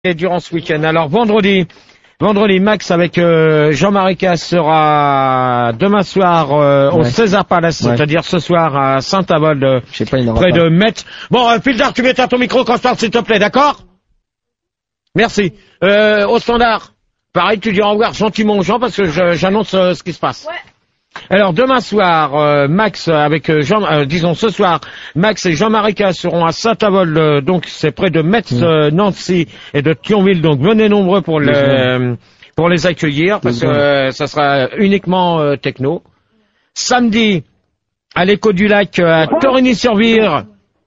durant ce week-end. Alors vendredi, Max avec Jean-Marie Casse sera demain soir au César Palace, c'est-à-dire ce soir à Saint-Avold, près de Metz. Bon, Pildar, tu m'éteins ton micro quand je parle, s'il te plaît, d'accord? Merci. Au standard, pareil, tu dis au revoir gentiment aux gens parce que j'annonce ce qui se passe. Ouais. Alors demain soir, Max avec ce soir, Max et Jean-Marie Casse seront à Saint-Avold, donc c'est près de Metz, Nancy et de Thionville, donc venez nombreux pour les accueillir parce que ça sera uniquement techno. Samedi, à l'Écho du Lac à Torigny-sur-Vire.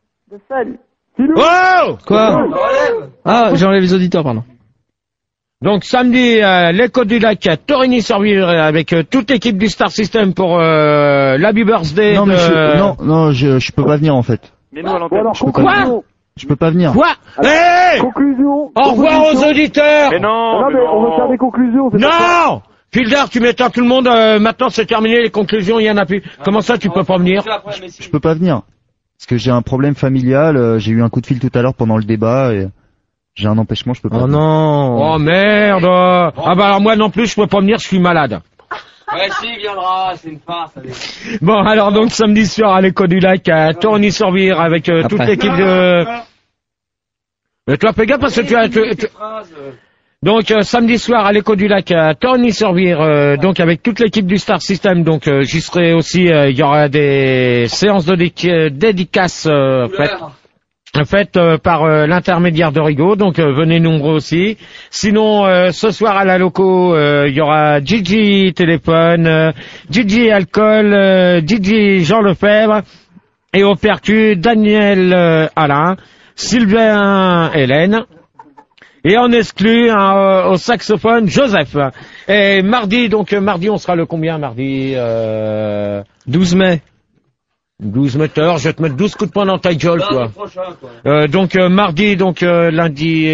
Oh! Quoi? Ah, j'enlève les auditeurs, pardon. Donc samedi, l'Écho du Lac à Torigny-sur-Vire avec toute l'équipe du Star System pour l'Happy Birthday. Non, mais je peux pas venir en fait. Mais nous à l'antenne. Je peux pas venir. Quoi? Hey! Conclusion. Au revoir aux auditeurs. Mais non, mais on va faire des conclusions. Non! Pildar, tu m'éteins tout le monde, maintenant c'est terminé, les conclusions, il y en a plus. Comment ça, tu peux pas venir? Je peux pas venir. Parce que j'ai un problème familial, j'ai eu un coup de fil tout à l'heure pendant le débat et j'ai un empêchement, je peux pas venir. Non. Oh merde. Ah bah alors moi non plus, je peux pas venir, je suis malade. Ouais, si, il viendra, c'est une farce. Bon, alors donc samedi soir à l'Écho du Lac à Torigny-sur-Vire avec toute l'équipe de... Mais toi, fais gaffe parce que tu as... Donc samedi soir à l'Écho du Lac à Torigny-sur-Vire, donc avec toute l'équipe du Star System, donc j'y serai aussi, il y aura des séances de dédicaces faites par l'intermédiaire de Rigaud, donc venez nombreux aussi. Sinon ce soir à la loco, il y aura Gigi Téléphone, Gigi Alcool, Gigi Jean Lefebvre et au percu Daniel Alain, Sylvain Hélène. Et on exclut au saxophone Joseph. Et mardi, on sera le combien mardi 12 mai. 12 metteurs, je vais te mettre 12 coups de poing dans ta gueule, quoi. Donc mardi, lundi,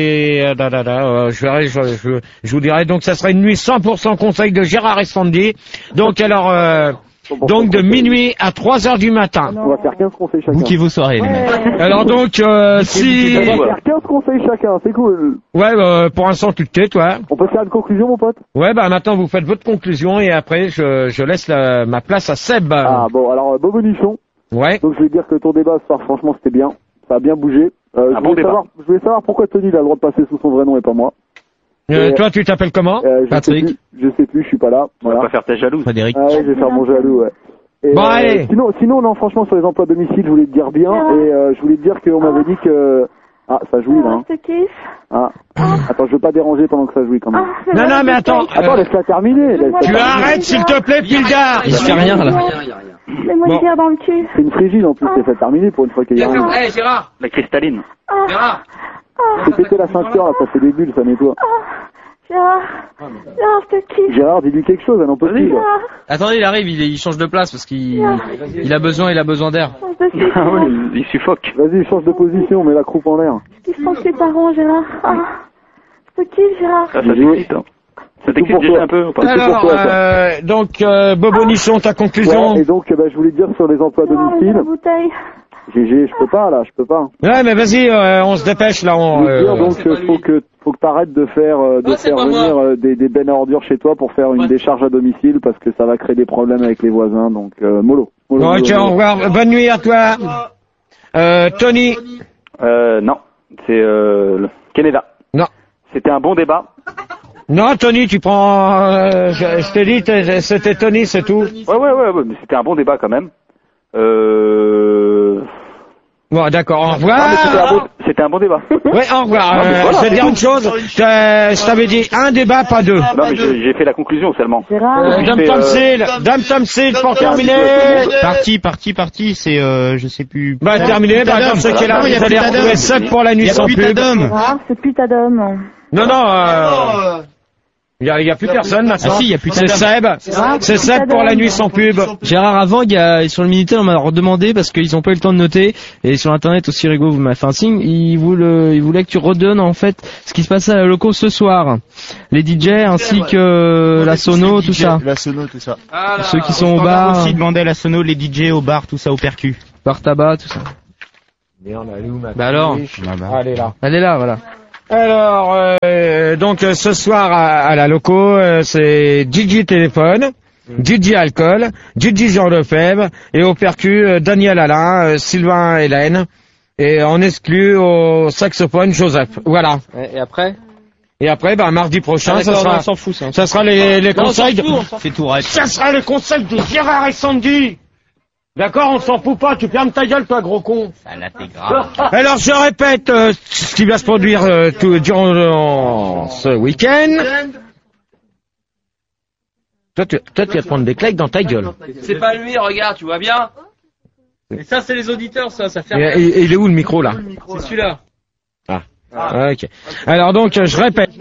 je verrai, je vous dirai. Donc ça sera une nuit 100% conseil de Gérard Esfandi. Donc alors, de minuit à 3 heures du matin. On va faire 15 conseils chacun. Vous qui vos soirées, les mecs. Alors donc, si... On va faire 15 conseils chacun, c'est cool. Ouais, pour l'instant, tu te tais, toi. On peut faire une conclusion, mon pote? Ouais, maintenant, vous faites votre conclusion et après, je laisse ma place à Seb. Ah, bon, alors, Bobonichon. Ouais. Donc, je vais dire que ton débat ce soir, franchement, c'était bien. Ça a bien bougé. Un bon débat. Je voulais savoir pourquoi Tony, il a le droit de passer sous son vrai nom et pas moi. Toi, tu t'appelles comment? Patrick. Je sais plus, je suis pas là. On va pas faire ta jalouse. Frédéric. Ah ouais, je vais faire mon jaloux, ouais. Et bon, allez. Sinon, non, franchement, sur les emplois à domicile, je voulais te dire bien, et je voulais te dire qu'on m'avait dit que... Ah, ça jouit, là. Ah. Attends, je veux pas déranger pendant que ça jouit, quand même. Non, mais attends. Attends, laisse-la terminer. Tu arrêtes, s'il te plaît, Pildar. Il se fait rien, là. Mets-moi une bière dans le cul. C'est une frigide, en plus, laisse-la terminer pour une fois qu'il y a rien. Hé, Gérard. La cristalline. Gérard. Fais péter la ceinture, là, ça fait des bulles, ça nettoie. Gérard, je te kiffe. Gérard, dis-lui quelque chose, elle n'en peut plus, là. Attendez, il arrive, il change de place parce qu'il a besoin d'air. Ah oui, il suffoque. Vas-y, change de position, mets la croupe en l'air. Je kiffe tes parents, Gérard. Je te kiffe, Gérard. Ça t'excite, hein. Ça t'excite déjà un peu ou pas? Alors, Bobonichon, ta conclusion? Ouais, et donc, je voulais te dire sur les emplois à domicile. La bouteille. GG, je peux pas, là, je peux pas. Ouais, mais vas-y, on se dépêche, là. Donc, faut que t'arrêtes de faire venir des bennes à ordures chez toi pour faire une décharge à domicile parce que ça va créer des problèmes avec les voisins, donc, mollo. Ok, au revoir. Bonne nuit à toi. Tony? Non. C'est, Canada. Non. C'était un bon débat. Non, Tony, tu prends, je t'ai dit, c'était Tony, c'est tout. Ouais, mais c'était un bon débat quand même. Bon, d'accord, au revoir. C'était un bon débat. Ouais, au revoir. Je vais te dire une chose, je t'avais dit un débat, pas deux. Non, mais j'ai fait la conclusion seulement. Dame Tomsil, pour terminer. Parti, c'est, je sais plus. Bah, terminé, par exemple, ceux qui est là, vous allez retrouver 7 pour la nuit sans pub. C'est putadome. Non. Il y a plus personne maintenant. Ah si, il y a plus C'est Seb. C'est Seb pour la nuit sans pub. Gérard, avant, sur le Minitel, on m'a redemandé parce qu'ils ont pas eu le temps de noter et sur internet aussi, Rigaud vous m'a fait un signe. Il voulait que tu redonnes en fait ce qui se passait à la loco ce soir. Les DJ ainsi que la sono, tout ça. La sono, tout ça. Ceux qui sont au bar. aussi demander la sono, les DJ au bar, tout ça, au percu. Bar tabac, tout ça. Merde, elle est où, ma Bah alors. Elle est là. Elle est là, voilà. Alors, donc ce soir à la loco, c'est Gigi Téléphone, Gigi Alcool, Gigi Jean Lefebvre, et au percu, Daniel Alain, Sylvain Hélène, et on exclut au saxophone Joseph. Voilà. Et après? Et après, mardi prochain, ça sera, on s'en fout, ça. Ça sera les conseils C'est tout reste. ça sera les conseils de Gérard et Sandy. D'accord, on s'en fout pas, tu fermes ta gueule, toi, gros con. Ça là, t'es grave. Alors, je répète ce qui va se produire durant ce week-end. Toi, tu vas te prendre des claques dans ta gueule. C'est pas lui, regarde, tu vois bien. Et ça, c'est les auditeurs, ça fait Et il est où le micro, là? C'est celui-là. Ah, ok. Alors, donc, je répète.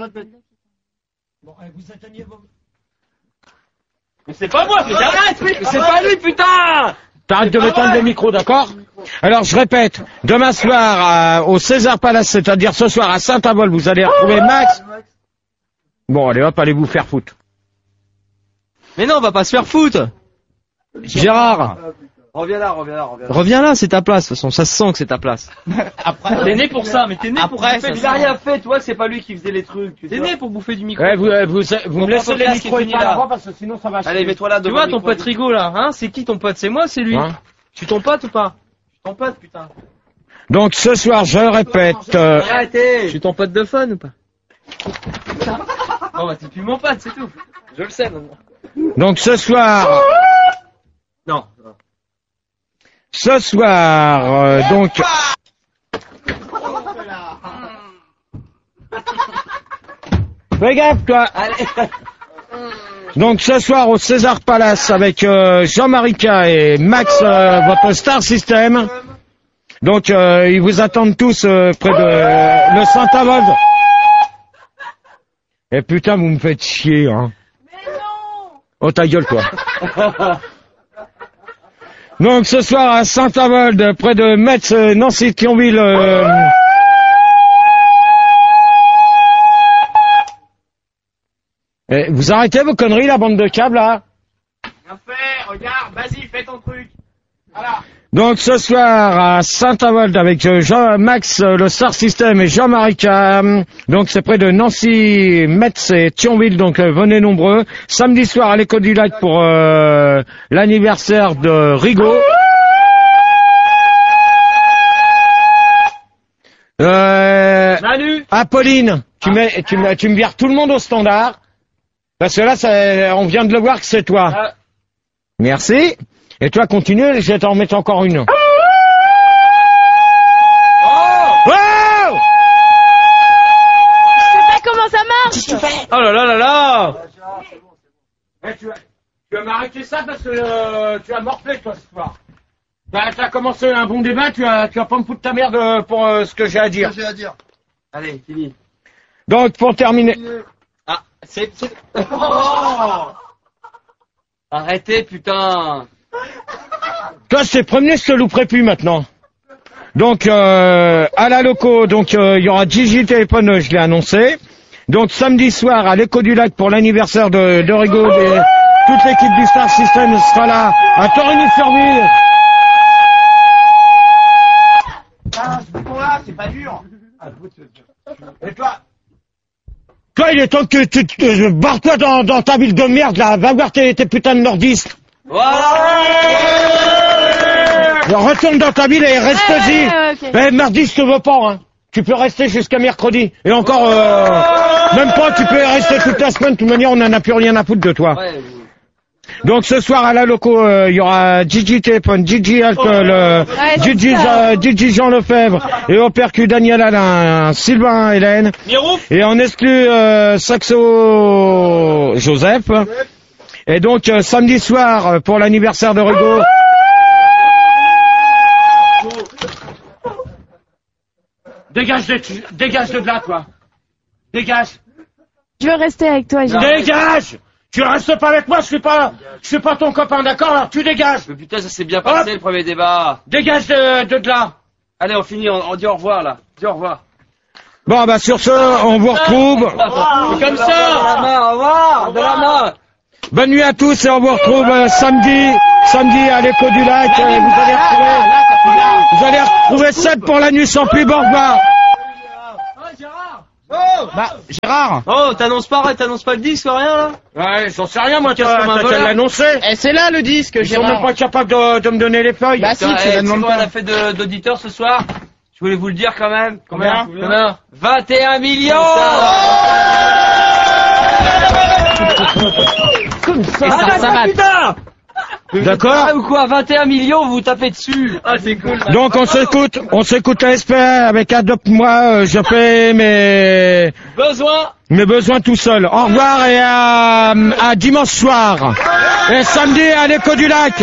Mais c'est pas moi, mais j'arrête, mais c'est pas lui, putain. T'arrêtes de m'éteindre le micro, d'accord? Alors, je répète. Demain soir, au César Palace, c'est-à-dire ce soir à Saint-Avold, vous allez retrouver Max. Bon, allez hop, allez vous faire foutre. Mais non, on va pas se faire foutre. Gérard. Reviens là. Reviens là, c'est ta place. De toute façon, ça se sent que c'est ta place. Après, t'es né pour ça, mais t'es né pour bouffer. Il a rien fait, toi, c'est pas lui qui faisait les trucs. T'es né pour bouffer du micro. Ouais, vous me laissez les micros fini là. parce que sinon ça va Allez, mets-toi là Tu devant. vois ton pote Rigaud là, hein? C'est qui ton pote? C'est moi, c'est lui. Hein? Tu ton pote ou pas? Ton pote, putain. Donc ce soir, je répète. Arrêtez. Je suis ton pote de fun ou pas? Bon, bah, c'est plus mon pote, c'est tout. Je le sais maintenant. Donc ce soir. Non. Ce soir, donc. Fais gaffe, toi. Allez. Donc ce soir au César Palace avec Jean-Marie K et Max, votre Star System. Donc ils vous attendent tous près de le Saint-Avold. Et putain, vous me faites chier, hein. Mais non. Oh ta gueule, toi. Donc ce soir à Saint-Avold, près de Metz, Nancy, Thionville. Vous arrêtez vos conneries, la bande de câbles, là? Bien fait, regarde, vas-y, fais ton truc. Voilà. Donc ce soir à Saint-Avold avec Jean-Max, le Star System et Jean-Marie Cam. Donc c'est près de Nancy, Metz et Thionville, donc venez nombreux. Samedi soir à l'École du Lac pour l'anniversaire de Rigaud. Manu. Apolline, tu me vires tout le monde au standard. Parce que là, on vient de le voir que c'est toi. Merci. Et toi, continue, je vais t'en mettre encore une. Oh! Je sais pas comment ça marche. Oh là là là là. Tu vas m'arrêter ça parce que tu as morflé, toi, ce soir. T'as commencé un bon débat, tu vas pas me foutre ta merde pour ce que j'ai à dire. Allez, fini. Donc, pour terminer... Ah, c'est... Oh. Arrêtez, putain. Toi, c'est premier, je te louperai plus maintenant. Donc, à la loco, donc il y aura Gigi Téléphone, je l'ai annoncé. Donc, samedi soir, à l'Écho du Lac pour l'anniversaire de Rigaud, toute l'équipe du Star System sera là, à Torigny-sur-Ville. Ah, ce bouton-là, c'est pas dur. Et toi, il est temps que tu barre-toi dans ta ville de merde, là. Va voir tes putains de nordistes. Voilà. Retourne dans ta ville et reste-y. Okay. Mardi, je te veux pas, hein. Tu peux rester jusqu'à mercredi. Et encore, même pas, tu peux rester toute la semaine. De toute manière, on en a plus rien à foutre de toi. Ouais. Donc, ce soir, à la loco, il y aura Gigi Téléphone, Gigi Alcool, Gigi Jean Lefebvre, et au percu Daniel Alain, Sylvain Hélène. Et on exclut, Saxo Joseph. Et donc, samedi soir, pour l'anniversaire de Rigaud. Dégage de là, toi. Dégage. Je veux rester avec toi, Jean. Dégage! Tu restes pas avec moi, je suis pas ton copain, d'accord? Alors tu dégages. Mais putain, ça s'est bien passé, le premier débat. Dégage de là. Allez, on finit, on dit au revoir, là. Dis au revoir. Bon, bah, sur ce, on vous retrouve. C'est comme ça. De la main, au revoir. De la main. Bonne nuit à tous et on vous retrouve samedi à l'Écho du Lac. Vous allez retrouver 7 pour la nuit sans pub. Au revoir. Bah, Gérard. Oh, t'annonces pas le disque, rien là? Ouais, j'en sais rien, moi, tu Casse comme un vas voleur. l'annoncer. Eh, c'est là le disque, Ils sont même Gérard. pas capables de me donner les feuilles. Bah si, tu la demandes On a pas. fait d'auditeurs ce soir. Je voulais vous le dire quand même. Combien 21 millions. Comme ça. Et ça va. Putain. D'accord. Ou quoi, 21 millions, vous vous tapez dessus. Ah, c'est cool. Donc on s'écoute la SPA avec Adopte-moi, je fais mes besoins tout seul. Au revoir et à dimanche soir. Et samedi à l'Écho du Lac.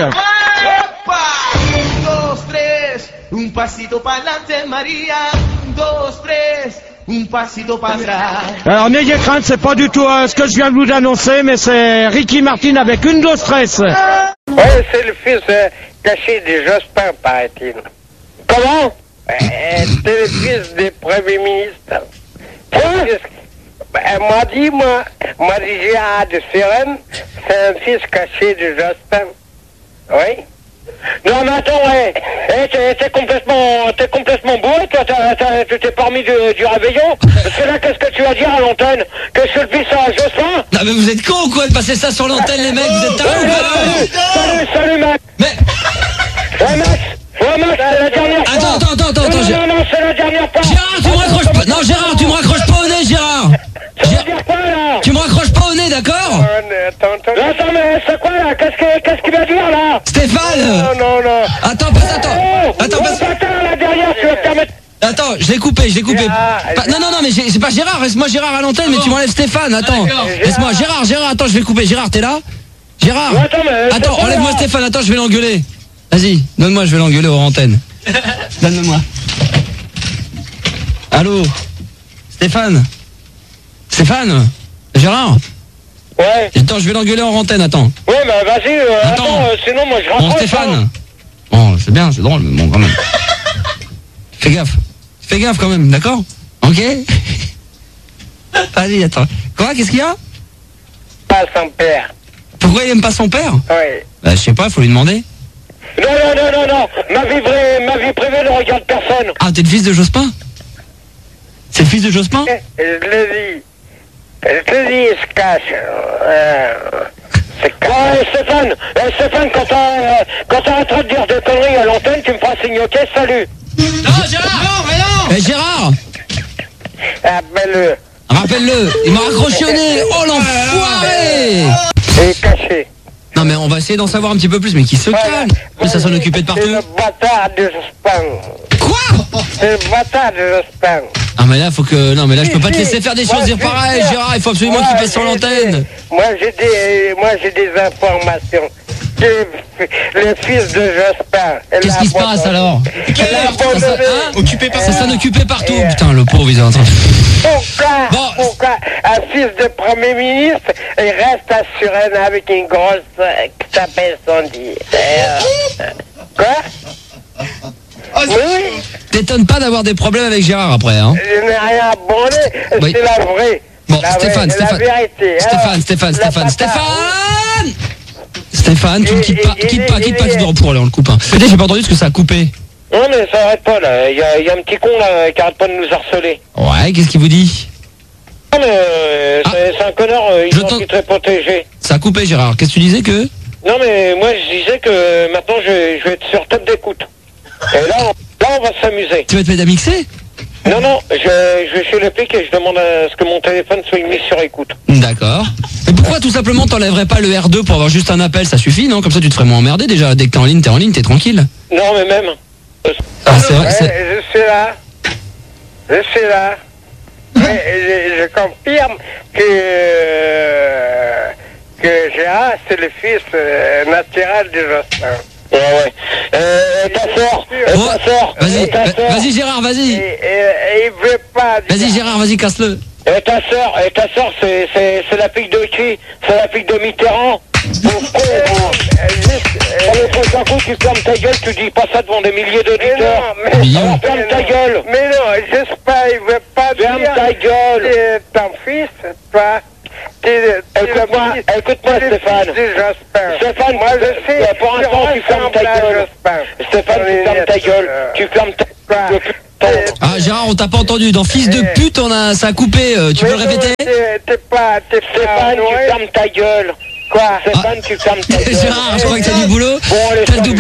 Un pasito pa'lante, Maria. 1, 2, 3, un pasito para atrás. Alors n'ayez crainte, c'est pas du tout ce que je viens de vous annoncer, mais c'est Ricky Martin avec une dose stress. Ouais, c'est le fils caché de Jospin, paraît-il. Comment c'est le fils du Premier ministre. M'a dit Gérard de Sérène, c'est un fils caché de Jospin. Oui. Non mais attends, ouais, t'es complètement bourré, toi, tu t'es parmi du réveillon. Parce que là, qu'est-ce que tu vas dire à l'antenne? Que je suis le fils à Jospin? Non mais vous êtes cons ou quoi de passer ça sur l'antenne les mecs, vous êtes tarés ou pas? Salut Max. Mais... Ouais Max, c'est la dernière fois. Attends, Non, c'est la dernière fois. Gérard, tu me raccroches pas. Non Gérard, tu me raccroches pas au nez, Gérard. Ça veut dire quoi là? Tu me raccroches pas au nez, d'accord? Attends, mais c'est quoi là? Qu'est-ce qu'il va dire là? Stéphane. Non. Attends, Là derrière, tu vas te permettre. Attends, je l'ai coupé. Non, mais c'est pas Gérard, laisse-moi Gérard à l'antenne, mais tu m'enlèves Stéphane, attends. Laisse-moi, Gérard, attends, je vais couper. Gérard, t'es là? Gérard. Attends, enlève-moi Stéphane, attends, je vais l'engueuler. Vas-y, donne-moi, je vais l'engueuler hors antenne. Donne-le-moi. Allô? Stéphane? Gérard? Ouais. Attends, je vais l'engueuler hors antenne, attends. Ouais, mais vas-y, attends, sinon moi je raccroche. Bon, Stéphane. Bon, c'est bien, c'est drôle, mais bon, quand même. Fais gaffe quand même, d'accord? Ok? Vas-y, attends. Quoi? Qu'est-ce qu'il y a? Pas son père. Pourquoi il aime pas son père? Ouais. Bah, je sais pas, faut lui demander. Non. Ma vie privée ne regarde personne. Ah, t'es le fils de Jospin? C'est le fils de Jospin? Je te dis, il se cache. Stéphane, quand t'arrêteras de dire des conneries à l'antenne, tu me feras signe OK, salut. Non, Gérard! Non, Gérard! Rappelle-le, il m'a raccroché au nez. Oh l'enfoiré! Il est caché. Non mais on va essayer d'en savoir un petit peu plus, mais qui se calme. Mais ça s'en occupait de partout. C'est le bâtard de Jospin. Quoi? C'est le bâtard de Jospin. Ah mais là faut que... Non mais là je peux pas te laisser faire des choses pareilles, Gérard, il faut absolument qu'il passe sur l'antenne. Moi j'ai des informations. Le fils de Jospin. Qu'est-ce qui se passe alors? Occupé par ça s'en occupait partout. Putain, le pauvre il est en train... Pourquoi un fils de Premier ministre il reste à Suresnes avec une grosse qui s'appelle Sandy? Quoi? Oui. T'étonnes pas d'avoir des problèmes avec Gérard après, hein? Je n'ai rien à branler, Oui. c'est la vraie. Bon, La Stéphane. vérité. Stéphane, tu ne quittes pas, tu dois pour aller, on le coupe. Peut-être j'ai pas entendu ce que ça a coupé. Non mais ça arrête pas là, il y a un petit con là qui arrête pas de nous harceler. Ouais, qu'est-ce qu'il vous dit? Non mais c'est un connard, il est très protégé. Ça a coupé Gérard, qu'est-ce que tu disais que? Non mais moi je disais que maintenant je vais être sur tête d'écoute. Et là on va s'amuser. Tu vas te mettre à mixer? Non, je vais chez le pic et je demande à ce que mon téléphone soit mis sur écoute. D'accord. Mais pourquoi tout simplement t'enlèverais pas le R2 pour avoir juste un appel, ça suffit, non? Comme ça tu te ferais moins emmerder déjà, dès que t'es en ligne, t'es tranquille. Non mais même. Ah c'est vrai, je suis là. Je confirme que Gérard c'est le fils naturel de Jospin. Ouais. Ta sœur. Vas-y Gérard, vas-y. Il veut pas. Vas-y Gérard, vas-y, casse-le. Et ta sœur, c'est la fille de qui? C'est la fille de Mitterrand. Juste, d'un coup, tu fermes ta gueule, tu dis pas ça devant des milliers d'auditeurs. Alors, ferme ta gueule. Mais non, j'espère, il veut pas dire. Ferme ta gueule. Ton fils, toi, Écoute-moi, Stéphane. Stéphane, moi je sais. Pour l'instant, tu fermes ta gueule. Stéphane, tu fermes ta gueule. Tu fermes ta gueule. Ah Gérard, on t'a pas entendu. Dans fils de pute, ça a coupé. Tu peux le répéter? Stéphane, tu fermes ta gueule. Quoi? Stéphane, tu fermes ta gueule. Gérard, je crois que t'as du boulot. Bon, allez, t'as le double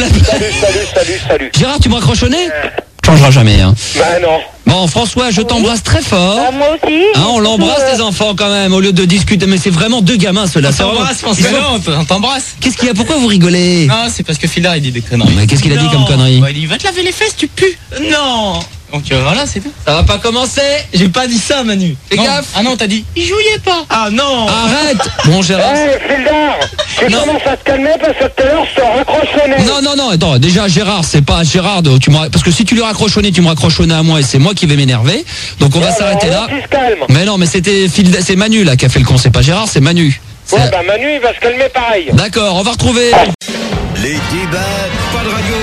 salut. Gérard, tu me raccroches au nez? Changera jamais, hein. Bah non. Bon, François, je t'embrasse très fort. Moi aussi. Hein, on l'embrasse les enfants quand même, au lieu de discuter. Mais c'est vraiment deux gamins ceux-là. On t'embrasse, François. Non, on t'embrasse. Qu'est-ce qu'il y a? Pourquoi vous rigolez? Non, c'est parce que Philard il dit des conneries. Mais qu'est-ce qu'il a dit comme conneries? Bah, il dit va te laver les fesses, tu pues. Non. Donc voilà, c'est tout. Ça va pas commencer. J'ai pas dit ça, Manu. Fais gaffe. Ah non, t'as dit il jouait pas. Ah non. Arrête. Bon, Gérard. Phildar, tu commences à te calmer parce que tout à l'heure je te raccroche au nez. Non, attends, déjà Gérard, c'est pas Gérard, parce que si tu lui raccroches au nez, tu me raccroches au nez à moi et c'est moi qui vais m'énerver. Donc on va s'arrêter là. Mais non, mais c'est Manu là qui a fait le con, c'est pas Gérard, c'est Manu. Ouais, bah Manu il va se calmer pareil. D'accord, on va retrouver les débats, pas de radio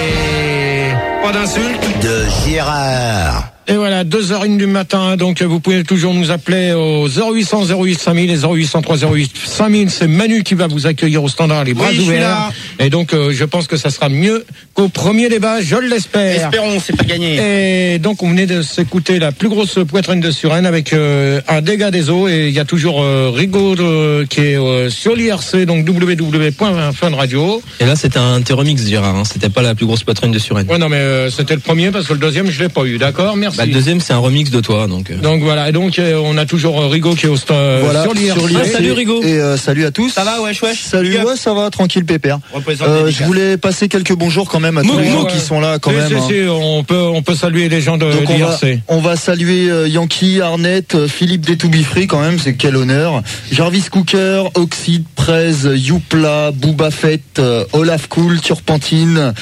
et pas d'insultes de Gérard. Et voilà, 2h01 du matin, donc vous pouvez toujours nous appeler au 0800 08 5000 et 0803 08 5000. C'est Manu qui va vous accueillir au standard, les bras ouverts. Et donc je pense que ça sera mieux qu'au premier débat, je l'espère. Espérons, c'est pas gagné. Et donc on venait de s'écouter la plus grosse poitrine de Suresnes avec un dégât des eaux. Et il y a toujours Rigaud qui est sur l'IRC, donc www.funradio. Et là c'était un remix, Gérard, hein. C'était pas la plus grosse poitrine de Suresnes. Ouais, non mais c'était le premier parce que le deuxième je l'ai pas eu, d'accord, merci. Bah, le deuxième c'est un remix de toi, donc. Donc voilà, et donc on a toujours Rigaud qui est voilà, sur l'IRC. Salut Rigaud. Et salut à tous. Ça va, wesh. Salut, ouais, ça va, tranquille pépère. Je voulais passer quelques bonjours quand même à tous les gens qui sont là quand même. Si, on peut saluer les gens de l'IRC. On va saluer Yankee, Arnett, Philippe des To Be Free quand même, c'est quel honneur. Jarvis Cooker, Oxide, Prez, Youpla, Booba Fett, Olaf Cool, Turpentine,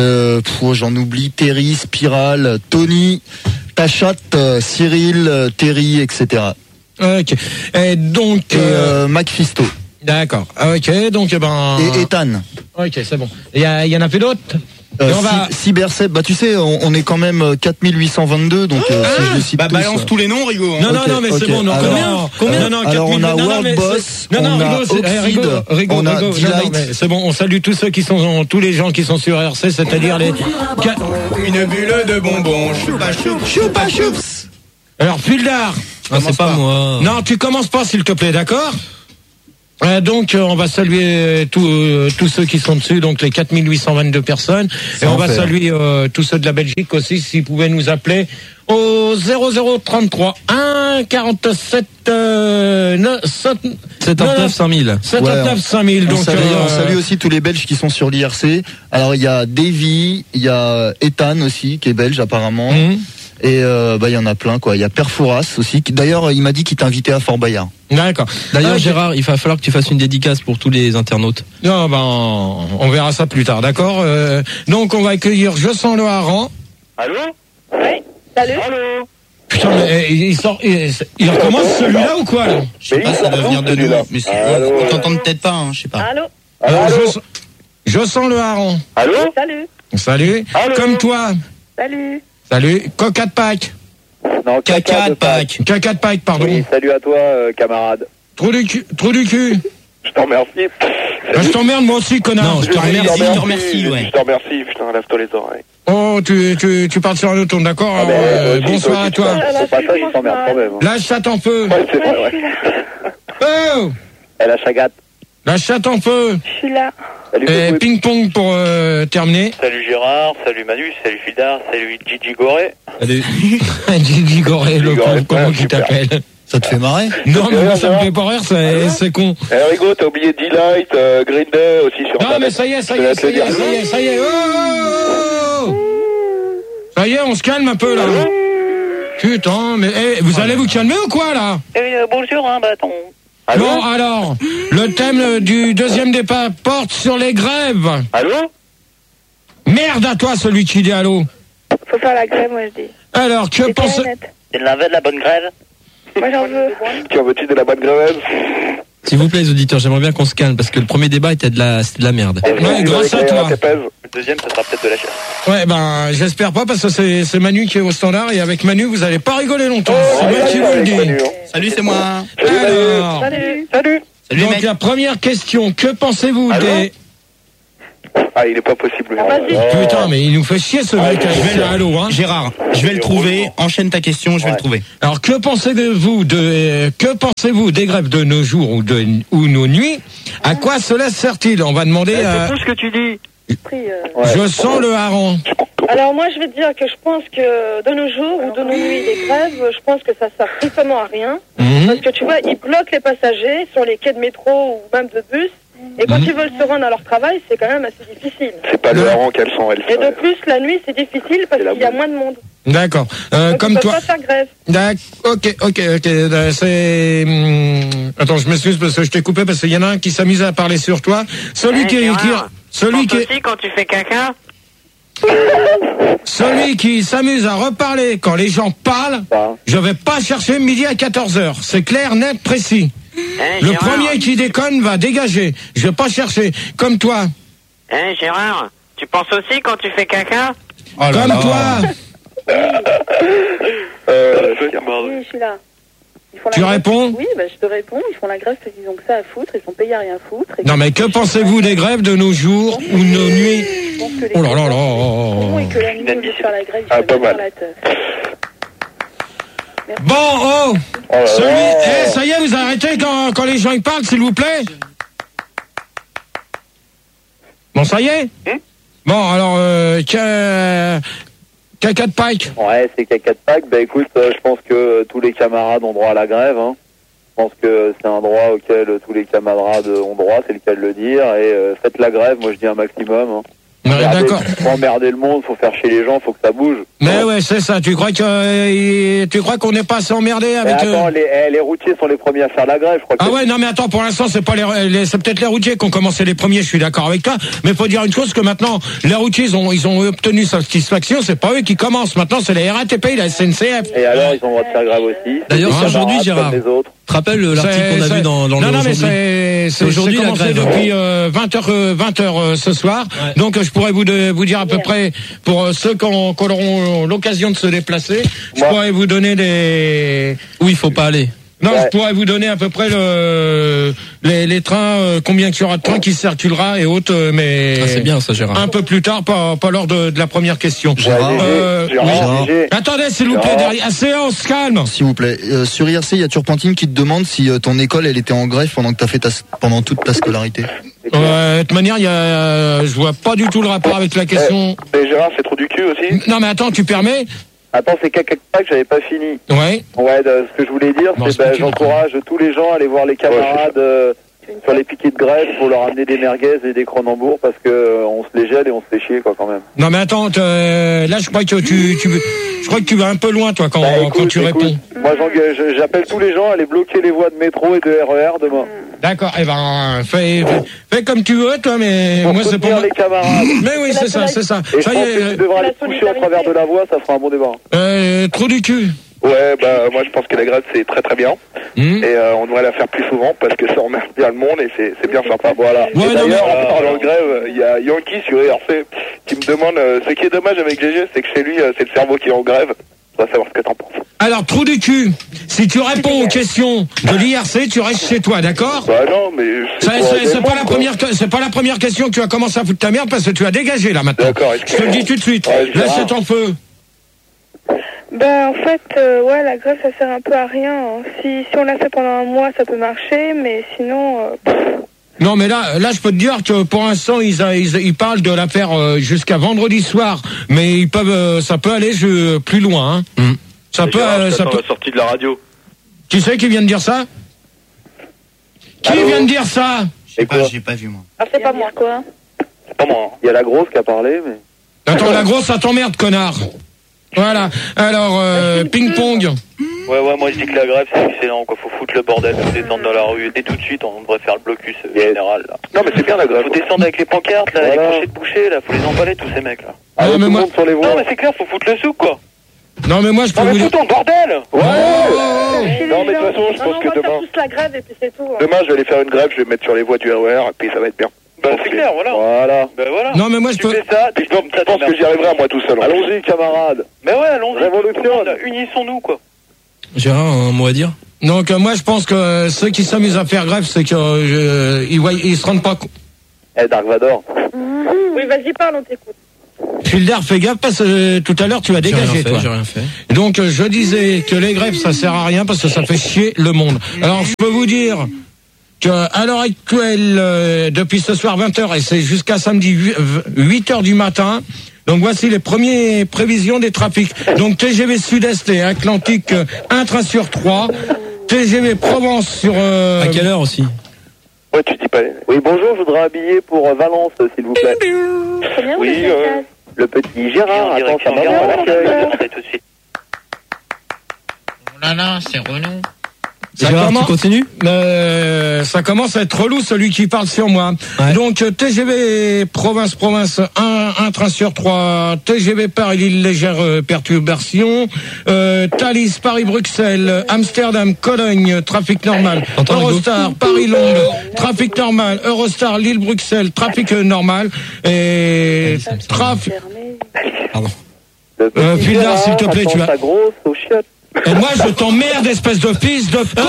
j'en oublie, Terry, Spiral, Tony, Tachat, Cyril, Terry, etc. Ok. Et donc Macfisto. D'accord. Ok, donc et Ethan. Ok, c'est bon. Il y en a plus d'autres. Cybersep, bah tu sais, on est quand même 4822, donc si je les cite tous, balance tous les noms, Rigaud. Hein. Non, mais c'est bon. Combien Non, alors on a World Boss, on a Oxide, on a Delight. C'est bon, on salue tous ceux qui sont, tous les gens qui sont sur RC, c'est-à-dire les... Une bulle de bonbons, choupa choups. Alors, Phildar. C'est pas moi. Non, tu commences pas, s'il te plaît, d'accord? Donc on va saluer tous ceux qui sont dessus, donc les 4822 personnes, et on va saluer tous ceux de la Belgique aussi, s'ils pouvaient nous appeler au 0033 1 47 79 5000. 79 5000. Donc on salue aussi tous les Belges qui sont sur l'IRC. Alors il y a Davy, il y a Ethan aussi qui est belge apparemment. Et il y en a plein quoi. Il y a Perfouras aussi. D'ailleurs, il m'a dit qu'il t'invitait à Fort Bayard. D'accord. D'ailleurs, Gérard, il va falloir que tu fasses une dédicace pour tous les internautes. Non, on verra ça plus tard, d'accord. Donc, on va accueillir Jossan Le Haran. Allô? Oui. Salut. Allô? Putain, mais il recommence celui-là ou quoi là? Je sais pas, ça doit venir de nous. Mais on t'entend peut-être pas, hein, je sais pas. Allô? Jossan Le Haran. Allô? Salut. Allô? Comme toi. Salut. Coca de Pâques. Non, caca de Pâques. Caca de Pâques, pardon. Oui, salut à toi, camarade. Trou du cul. Je t'en remercie. Je t'emmerde moi aussi, connard. Non, je te remercie, ouais. Je t'en remercie, putain, lève-toi les oreilles. Oh, tu parles sur un autre ton, d'accord. Bonsoir à toi. Au passage, je t'emmerde quand même. La chatte en feu. Ouais, c'est vrai, ouais. Oh, Elle a chagate. la chatte en feu. Je suis là. Salut, Et ping-pong pour terminer. Salut Gérard, salut Manu, salut Phildar, salut Gigi Goré. Salut. Gigi Goré, le con, comment tu t'appelles? Ça te fait marrer? Non, mais moi, ça me fait pas rire, c'est con. Rigo, t'as oublié D-Light, Green Day aussi sur Non, mais ça y est. Oh, ça y est, on se calme un peu, là. Putain, mais vous allez vous calmer ou quoi, là? Bonjour, bâton. Bon, alors, le thème du deuxième départ porte sur les grèves. Allô? Merde à toi, celui qui dit allô. Faut faire la grève, moi, je dis. Alors, que pense... Il en veut de la bonne grève? Moi, j'en veux. Tu en veux-tu de la bonne grève? S'il vous plaît, les auditeurs, j'aimerais bien qu'on se calme parce que le premier débat c'était de la merde. Ouais, grâce à toi. Le deuxième, ça sera peut-être de la chasse. Ouais, ben, j'espère pas parce que c'est Manu qui est au standard et avec Manu, vous allez pas rigoler longtemps. C'est moi qui vous le dis. Salut, c'est moi. Alors, Salut. donc la première question, que pensez-vous des... Ah, il est pas possible. Putain, mais il nous fait chier ce mec. Allô, hein. Gérard, je vais le trouver. Enchaîne ta question, je vais le trouver. Alors, que pensez-vous des grèves de nos jours ou nos nuits? À quoi cela sert-il? On va demander C'est tout ce que tu dis. Je sens le hareng. Alors moi je vais te dire que je pense que de nos jours ou de nos nuits les grèves, je pense que ça sert strictement à rien. Parce que tu vois, ils bloquent les passagers sur les quais de métro ou même de bus. Et quand ils veulent se rendre à leur travail, c'est quand même assez difficile. C'est pas le hareng qu'elles sont, elles. Et de plus, la nuit c'est difficile parce qu'il y a moins de monde. D'accord. Donc Comme ils toi. peuvent pas faire grève. Ok. C'est. Attends, je m'excuse parce que je t'ai coupé parce qu'il y en a un qui s'amuse à parler sur toi. Celui qui aussi quand tu fais caca. Celui qui s'amuse à reparler quand les gens parlent, je vais pas chercher midi à 14h. C'est clair, net, précis. Le Gérard. premier qui déconne va dégager. Je vais pas chercher. Comme toi. Gérard, tu penses aussi quand tu fais caca? Comme toi. Oui, je suis là. Ils font la Tu grève. réponds? Oui, je te réponds. Ils font la grève parce qu'ils ont que ça à foutre. Ils sont payés à rien foutre. Non mais que pensez-vous des grèves de nos jours ou nos nuits? Je pense que les Oh là là grèves là. sont et que la nuit, au lieu de faire la grève, ils Ah, se pas mettent mal. dans la teuf. Bon, ça y est, vous arrêtez quand les gens y parlent, s'il vous plaît? Bon, ça y est? Bon, alors, caca de Pâques. Ouais, c'est caca de Pâques. Bah écoute, je pense que tous les camarades ont droit à la grève. Hein. Je pense que c'est un droit auquel tous les camarades ont droit, c'est le cas de le dire. Et faites la grève, moi je dis un maximum. Hein. Ouais, d'accord. Faut emmerder le monde, faut faire chier les gens, faut que ça bouge. Mais ouais, c'est ça. Tu crois qu'on n'est pas assez emmerdé avec... Attends, les routiers sont les premiers à faire la grève, je crois. Ah ouais, non mais attends, pour l'instant c'est pas c'est peut-être les routiers qui ont commencé les premiers, je suis d'accord avec toi, mais faut dire une chose, que maintenant les routiers ils ont obtenu satisfaction, c'est pas eux qui commencent, maintenant c'est la RATP, la SNCF. Et alors ils ont le droit de faire grève aussi. D'ailleurs, c'est aujourd'hui, Gérard. Tu te rappelles l'article qu'on a vu dans le Non, mais c'est aujourd'hui commencé depuis 20h ce soir. Ouais. Donc je pourrais vous dire à peu près, pour ceux qui auront l'occasion de se déplacer, je pourrais vous donner où il faut pas aller. Non, je pourrais vous donner à peu près les trains, combien qu'il y aura de trains qui circulera et autres, mais c'est bien ça, Gérard. Un peu plus tard, pas lors de la première question. Gérard. Attendez, s'il vous plaît, derrière. Séance, calme. S'il vous plaît. Sur IRC, il y a Turpentine qui te demande si ton école, elle était en grève pendant que t'as fait pendant toute ta scolarité. De toute manière, je vois pas du tout le rapport avec la question. Mais Gérard, c'est trop du cul aussi. Non, mais attends, tu permets? Attends, c'est caca de Pâques, j'avais pas fini. Ouais. Ouais, ce que je voulais dire, c'est j'encourage tous les gens à aller voir les camarades sur les piquets de grève pour leur amener des merguez et des cronenbourgs parce que on se les gèle et on se fait chier, quoi, quand même. Non, mais attends, là, je crois que tu vas un peu loin, toi, quand tu réponds. Moi, j'appelle tous les gens à aller bloquer les voies de métro et de RER demain. D'accord, eh ben, fais comme tu veux, toi, mais pour moi, c'est pour les camarades. Mais oui, c'est ça. Et ça je pense que tu devras aller te coucher au travers de la voie, ça fera un bon débat. Trou du cul. Ouais, moi je pense que la grève c'est très très bien et on devrait la faire plus souvent parce que ça emmerde bien le monde et c'est bien sympa. Voilà. Ouais, et d'ailleurs, en parlant de grève, il y a Yankee sur IRC qui me demande ce qui est dommage avec GG, c'est que chez lui c'est le cerveau qui est en grève. On va savoir ce que t'en penses. Alors, trou du cul, si tu réponds aux questions de l'IRC, tu restes chez toi, d'accord? Bah non, mais c'est pas la première question que tu vas commencer à foutre ta merde parce que tu as dégagé là maintenant. D'accord. Je te le dis tout de suite. Là, c'est en feu. Ben en fait, la grève ça sert un peu à rien. Hein. Si on l'a fait pendant un mois, ça peut marcher, mais sinon. Non, mais là, je peux te dire que pour l'instant, ils parlent de la faire jusqu'à vendredi soir, mais ils peuvent, ça peut aller plus loin. Hein. Ça peut. Ça peut. La sortie de la radio. Qui c'est qui vient de dire ça? Qui vient de dire ça? J'ai pas vu moi. Ah, c'est pas moi quoi. C'est pas moi. Il y a la grosse qui a parlé, mais. Attends, la grosse, ça t'emmerde, connard. Voilà. Alors, ping-pong. Ouais, moi je dis que la grève c'est excellent, quoi. Faut foutre le bordel, faut descendre dans la rue. Dès tout de suite, on devrait faire le blocus général, là. Non, mais c'est bien la grève. Faut descendre avec les pancartes, là, les crochets de boucher, là. Faut les emballer, tous ces mecs, là. Ah, mais moi... sur les voies. Non, mais c'est clair, faut foutre le souk, quoi. Non, mais moi, je peux Non, vous mais dire... fous ton bordel! Ouais! Non, mais de toute façon, je Non, pense on que va faire demain... tous la grève et puis c'est tout. hein. Demain, je vais aller faire une grève, je vais me mettre sur les voies du RER, et puis ça va être bien. Bah, c'est clair, voilà. Voilà. Bah, voilà. Non, mais moi, je Tu peux... fais ça, je pense que j'y arriverai à moi tout seul. Allons-y, camarades. Mais ouais, allons-y. Révolution. Unissons-nous, quoi. Gérard, un mot à dire? Donc, moi, je pense que ceux qui s'amusent à faire grève, c'est que ils se rendent pas compte. Eh, Dark Vador. Oui, vas-y, parle, on t'écoute. Filder, fais gaffe parce que tout à l'heure tu as dégagé, toi. J'ai rien fait. Donc je disais que les grèves ça sert à rien parce que ça fait chier le monde. Alors je peux vous dire que à l'heure actuelle, depuis ce soir 20h et c'est jusqu'à samedi 8h du matin. Donc voici les premières prévisions des trafics. Donc TGV Sud-Est et Atlantique 1 train sur 3. TGV Provence sur... À quelle heure aussi? Ouais, tu dis pas. Oui, bonjour, je voudrais un billet pour Valence, s'il vous plaît. Très bien, Oui, le petit Gérard, attends, ça maman à l'accueil. Tout de suite. Oh là là, c'est Renaud. Gérard, tu continues? Ça commence à être relou celui qui parle sur moi. Ouais. Donc TGV Province 1 train sur 3, TGV Paris-Lille légère perturbation, Thalys Paris-Bruxelles, Amsterdam Cologne trafic normal, Eurostar Paris-Londres trafic normal, Eurostar Lille-Bruxelles trafic normal et trafic. Pardon. Fildar, s'il te plaît, tu as. Ta grosse aux chiottes. Et moi, je t'emmerde, espèce de fils de con!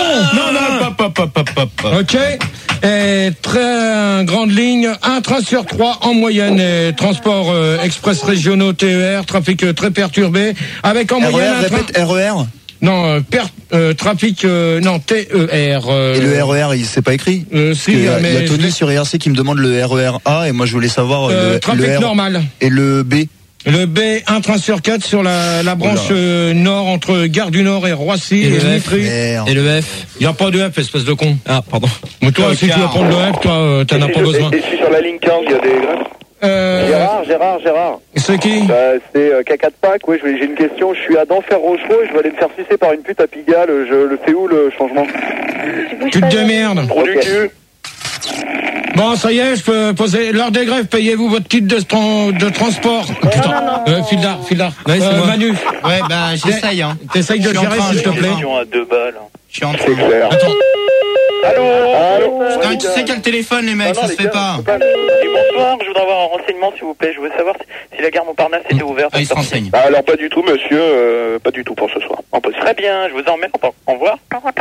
Ok? Et très grande ligne, 1 train sur 3 en moyenne, et transport express régionaux TER, trafic très perturbé, avec en moyenne un train... Répète, RER? Non, trafic, non, TER. Et le RER, c'est pas écrit? Si, il y a mais Tony sur IRC qui me demande le RER A, et moi je voulais savoir trafic normal. Et le B? Le B, 1 train sur 4 sur la branche nord entre Gare du Nord et Roissy et Vitry. Et le F? Il n'y a pas de F, espèce de con. Ah, pardon. Mais toi, si tu veux prendre le F, toi, t'en as pas besoin. Et si sur la ligne 15, il y a des grèves? Gérard. C'est qui? C'est Caca de Pâques, oui, j'ai une question. Je suis à Denfert-Rochereau et je vais aller me faire sucer par une pute à Pigalle. Je le fais où, le changement? Tu te démerdes. Trop du cul. Bon, ça y est, je peux poser l'heure des grèves, payez-vous votre titre de transport. Putain, Fildar. Ouais, c'est moi. Manu. Ouais, bah j'essaye. Hein. T'essayes de gérer, s'il te plaît. À 2 balles. Je suis en train. C'est clair. Attends. Allô. Putain, tu sais quel téléphone, les mecs, ça se fait pas. Et bonsoir, je voudrais avoir un renseignement, s'il vous plaît. Je voudrais savoir si la gare Montparnasse était ouverte. Ah, il se renseigne. Alors, pas du tout, monsieur. Pas du tout pour ce soir. Impossible. Très bien, je vous emmène. Au revoir.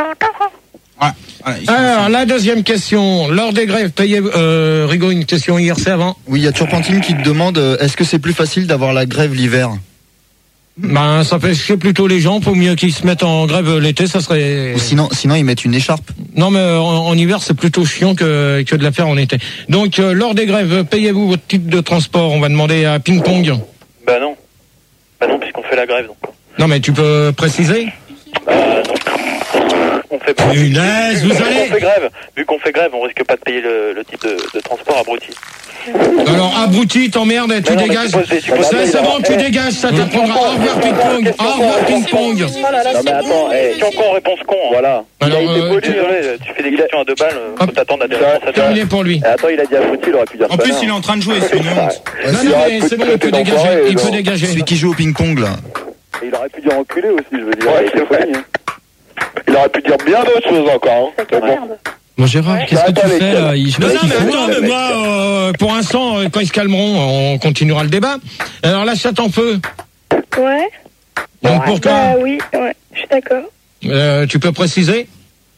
Alors, la deuxième question. Lors des grèves, payez... Rigaud, une question IRC avant. Oui, il y a Turpentine qui te demande, est-ce que c'est plus facile d'avoir la grève l'hiver? Ben, ça fait chier plutôt les gens. Pour mieux qu'ils se mettent en grève l'été, ça serait... Ou sinon ils mettent une écharpe. Non, mais en hiver, c'est plutôt chiant que de la faire en été. Donc, lors des grèves, payez-vous votre type de transport? On va demander à Ping Pong. Bah non, puisqu'on fait la grève, donc. Non, mais tu peux préciser? Non. On fait pas. Punaise, vous allez... Vu qu'on fait grève, on risque pas de payer le type de transport abruti. Alors, abruti, t'emmerdes, tu dégages. C'est bon, tu dégages, ça t'apprendra. Au revoir, Ping-Pong. Au revoir, Ping-Pong. Non, mais attends, Si encore réponse con, hein. Voilà. Alors, désolé, tu fais des questions à 2 balles, faut t'attendre à des réponses à 2 balles. terminé pour lui. Attends, il a dit abruti, il aurait pu dire En plus, il est en train de jouer, c'est une honte. Non, mais c'est bon, il peut dégager. Il peut dégager. Celui qui joue au ping-pong, là. Il aurait pu dire enculé aussi, je veux dire. Ouais, c'est vrai. Il aurait pu dire bien d'autres choses encore. Bon, Gérard, qu'est-ce que tu fais, là? Mais moi, pour l'instant, quand ils se calmeront, on continuera le débat. Alors, la chatte en feu. Ouais. Donc, pour toi, oui, ouais, je suis d'accord. tu peux préciser?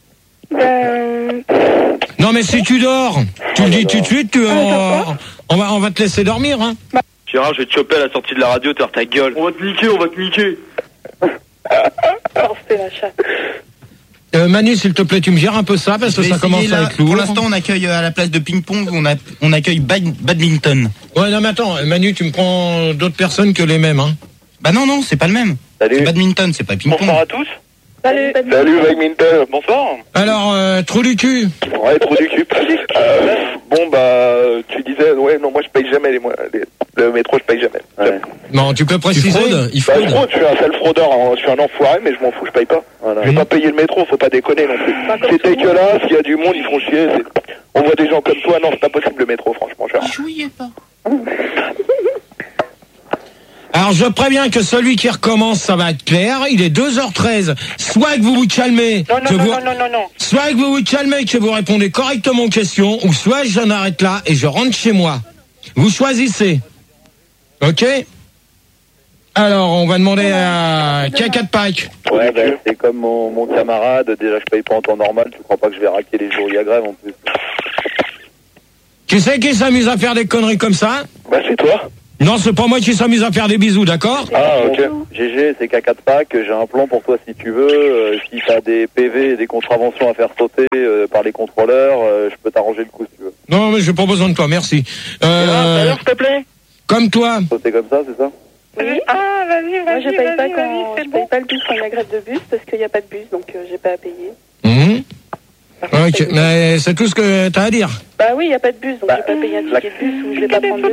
Non, mais si tu dors, tu le dis tout de suite, on va te laisser dormir, hein. Gérard, je vais te choper à la sortie de la radio, tu vas ta gueule. On va te niquer. Alors, c'était la chatte. Manu, s'il te plaît, tu me gères un peu ça, parce que ça commence à être lourd. Pour l'instant, on accueille à la place de ping-pong, on accueille badminton. Ouais, non, mais attends, Manu, tu me prends d'autres personnes que les mêmes, hein. Bah non, c'est pas le même. C'est badminton, c'est pas ping-pong. Bonsoir à tous. Salut, badminton. Bonsoir. Alors, trou du cul. Ouais, trou du cul. Tu disais, non, moi je paye jamais le métro, je paye jamais. Ouais. Non, tu peux préciser. Il fraude. Je fraude, je suis un sale fraudeur, je suis un enfoiré, mais je m'en fous, je paye pas. Voilà. Je vais pas payer le métro, faut pas déconner non plus. C'est dégueulasse, il y a du monde, ils font chier. On voit des gens comme toi, non, c'est pas possible le métro, franchement. Jouiez pas. Alors je préviens que celui qui recommence, ça va être clair. Il est 2h13. Soit que vous vous calmez, soit que vous vous calmez, que vous répondez correctement aux questions, ou soit j'en arrête là et je rentre chez moi. Vous choisissez. Ok? Alors on va demander à K4 Pack. Ouais, bah, c'est comme mon camarade. Déjà, je paye pas en temps normal. Tu crois pas que je vais raquer les jours où il y a grève en plus? Qui c'est qui s'amuse à faire des conneries comme ça? Bah, c'est toi. Non, c'est pas moi qui s'amuse à faire des bisous, d'accord? Ah, ok. GG, c'est K4 Pack. J'ai un plan pour toi si tu veux. Si t'as des PV et des contraventions à faire sauter par les contrôleurs, je peux t'arranger le coup si tu veux. Non, mais j'ai pas besoin de toi, merci. S'il te plaît. Comme toi. Sauter comme ça, c'est ça? Oui. Ah, vas-y. Moi, je paye pas le bus quand il y a grève de bus parce qu'il n'y a pas de bus, donc j'ai pas à payer. Ok, mais c'est tout ce que t'as à dire. Bah oui, il n'y a pas de bus, donc je vais pas payer un ticket de bus ou je vais pas prendre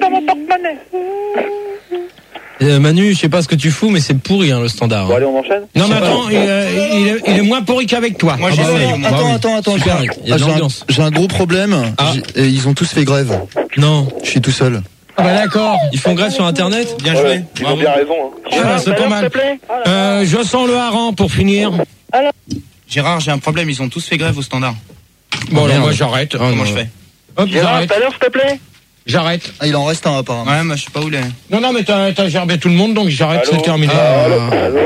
le bus. Manu, je sais pas ce que tu fous, mais c'est pourri hein, le standard. Bon, allez, on enchaîne. Non, mais attends, il est moins pourri qu'avec toi. Moi, j'essaye. Attends. Super, il y a de l'ambiance. J'ai un gros problème. Et ils ont tous fait grève. Non. Je suis tout seul. Ah bah d'accord. Ils font grève sur Internet. Bien joué. Ils ont bien raison. Ah, c'est pas mal. Je sens le hareng pour finir. Gérard, j'ai un problème, ils ont tous fait grève au standard. Bon, alors moi j'arrête. Comment je fais? Hop, j'arrête. Tout à l'heure, s'il te plaît. J'arrête. Ah, il en reste un apparemment. Ouais, moi je sais pas où les... Non, mais t'as gerbé tout le monde, donc j'arrête, c'est terminé. Allô.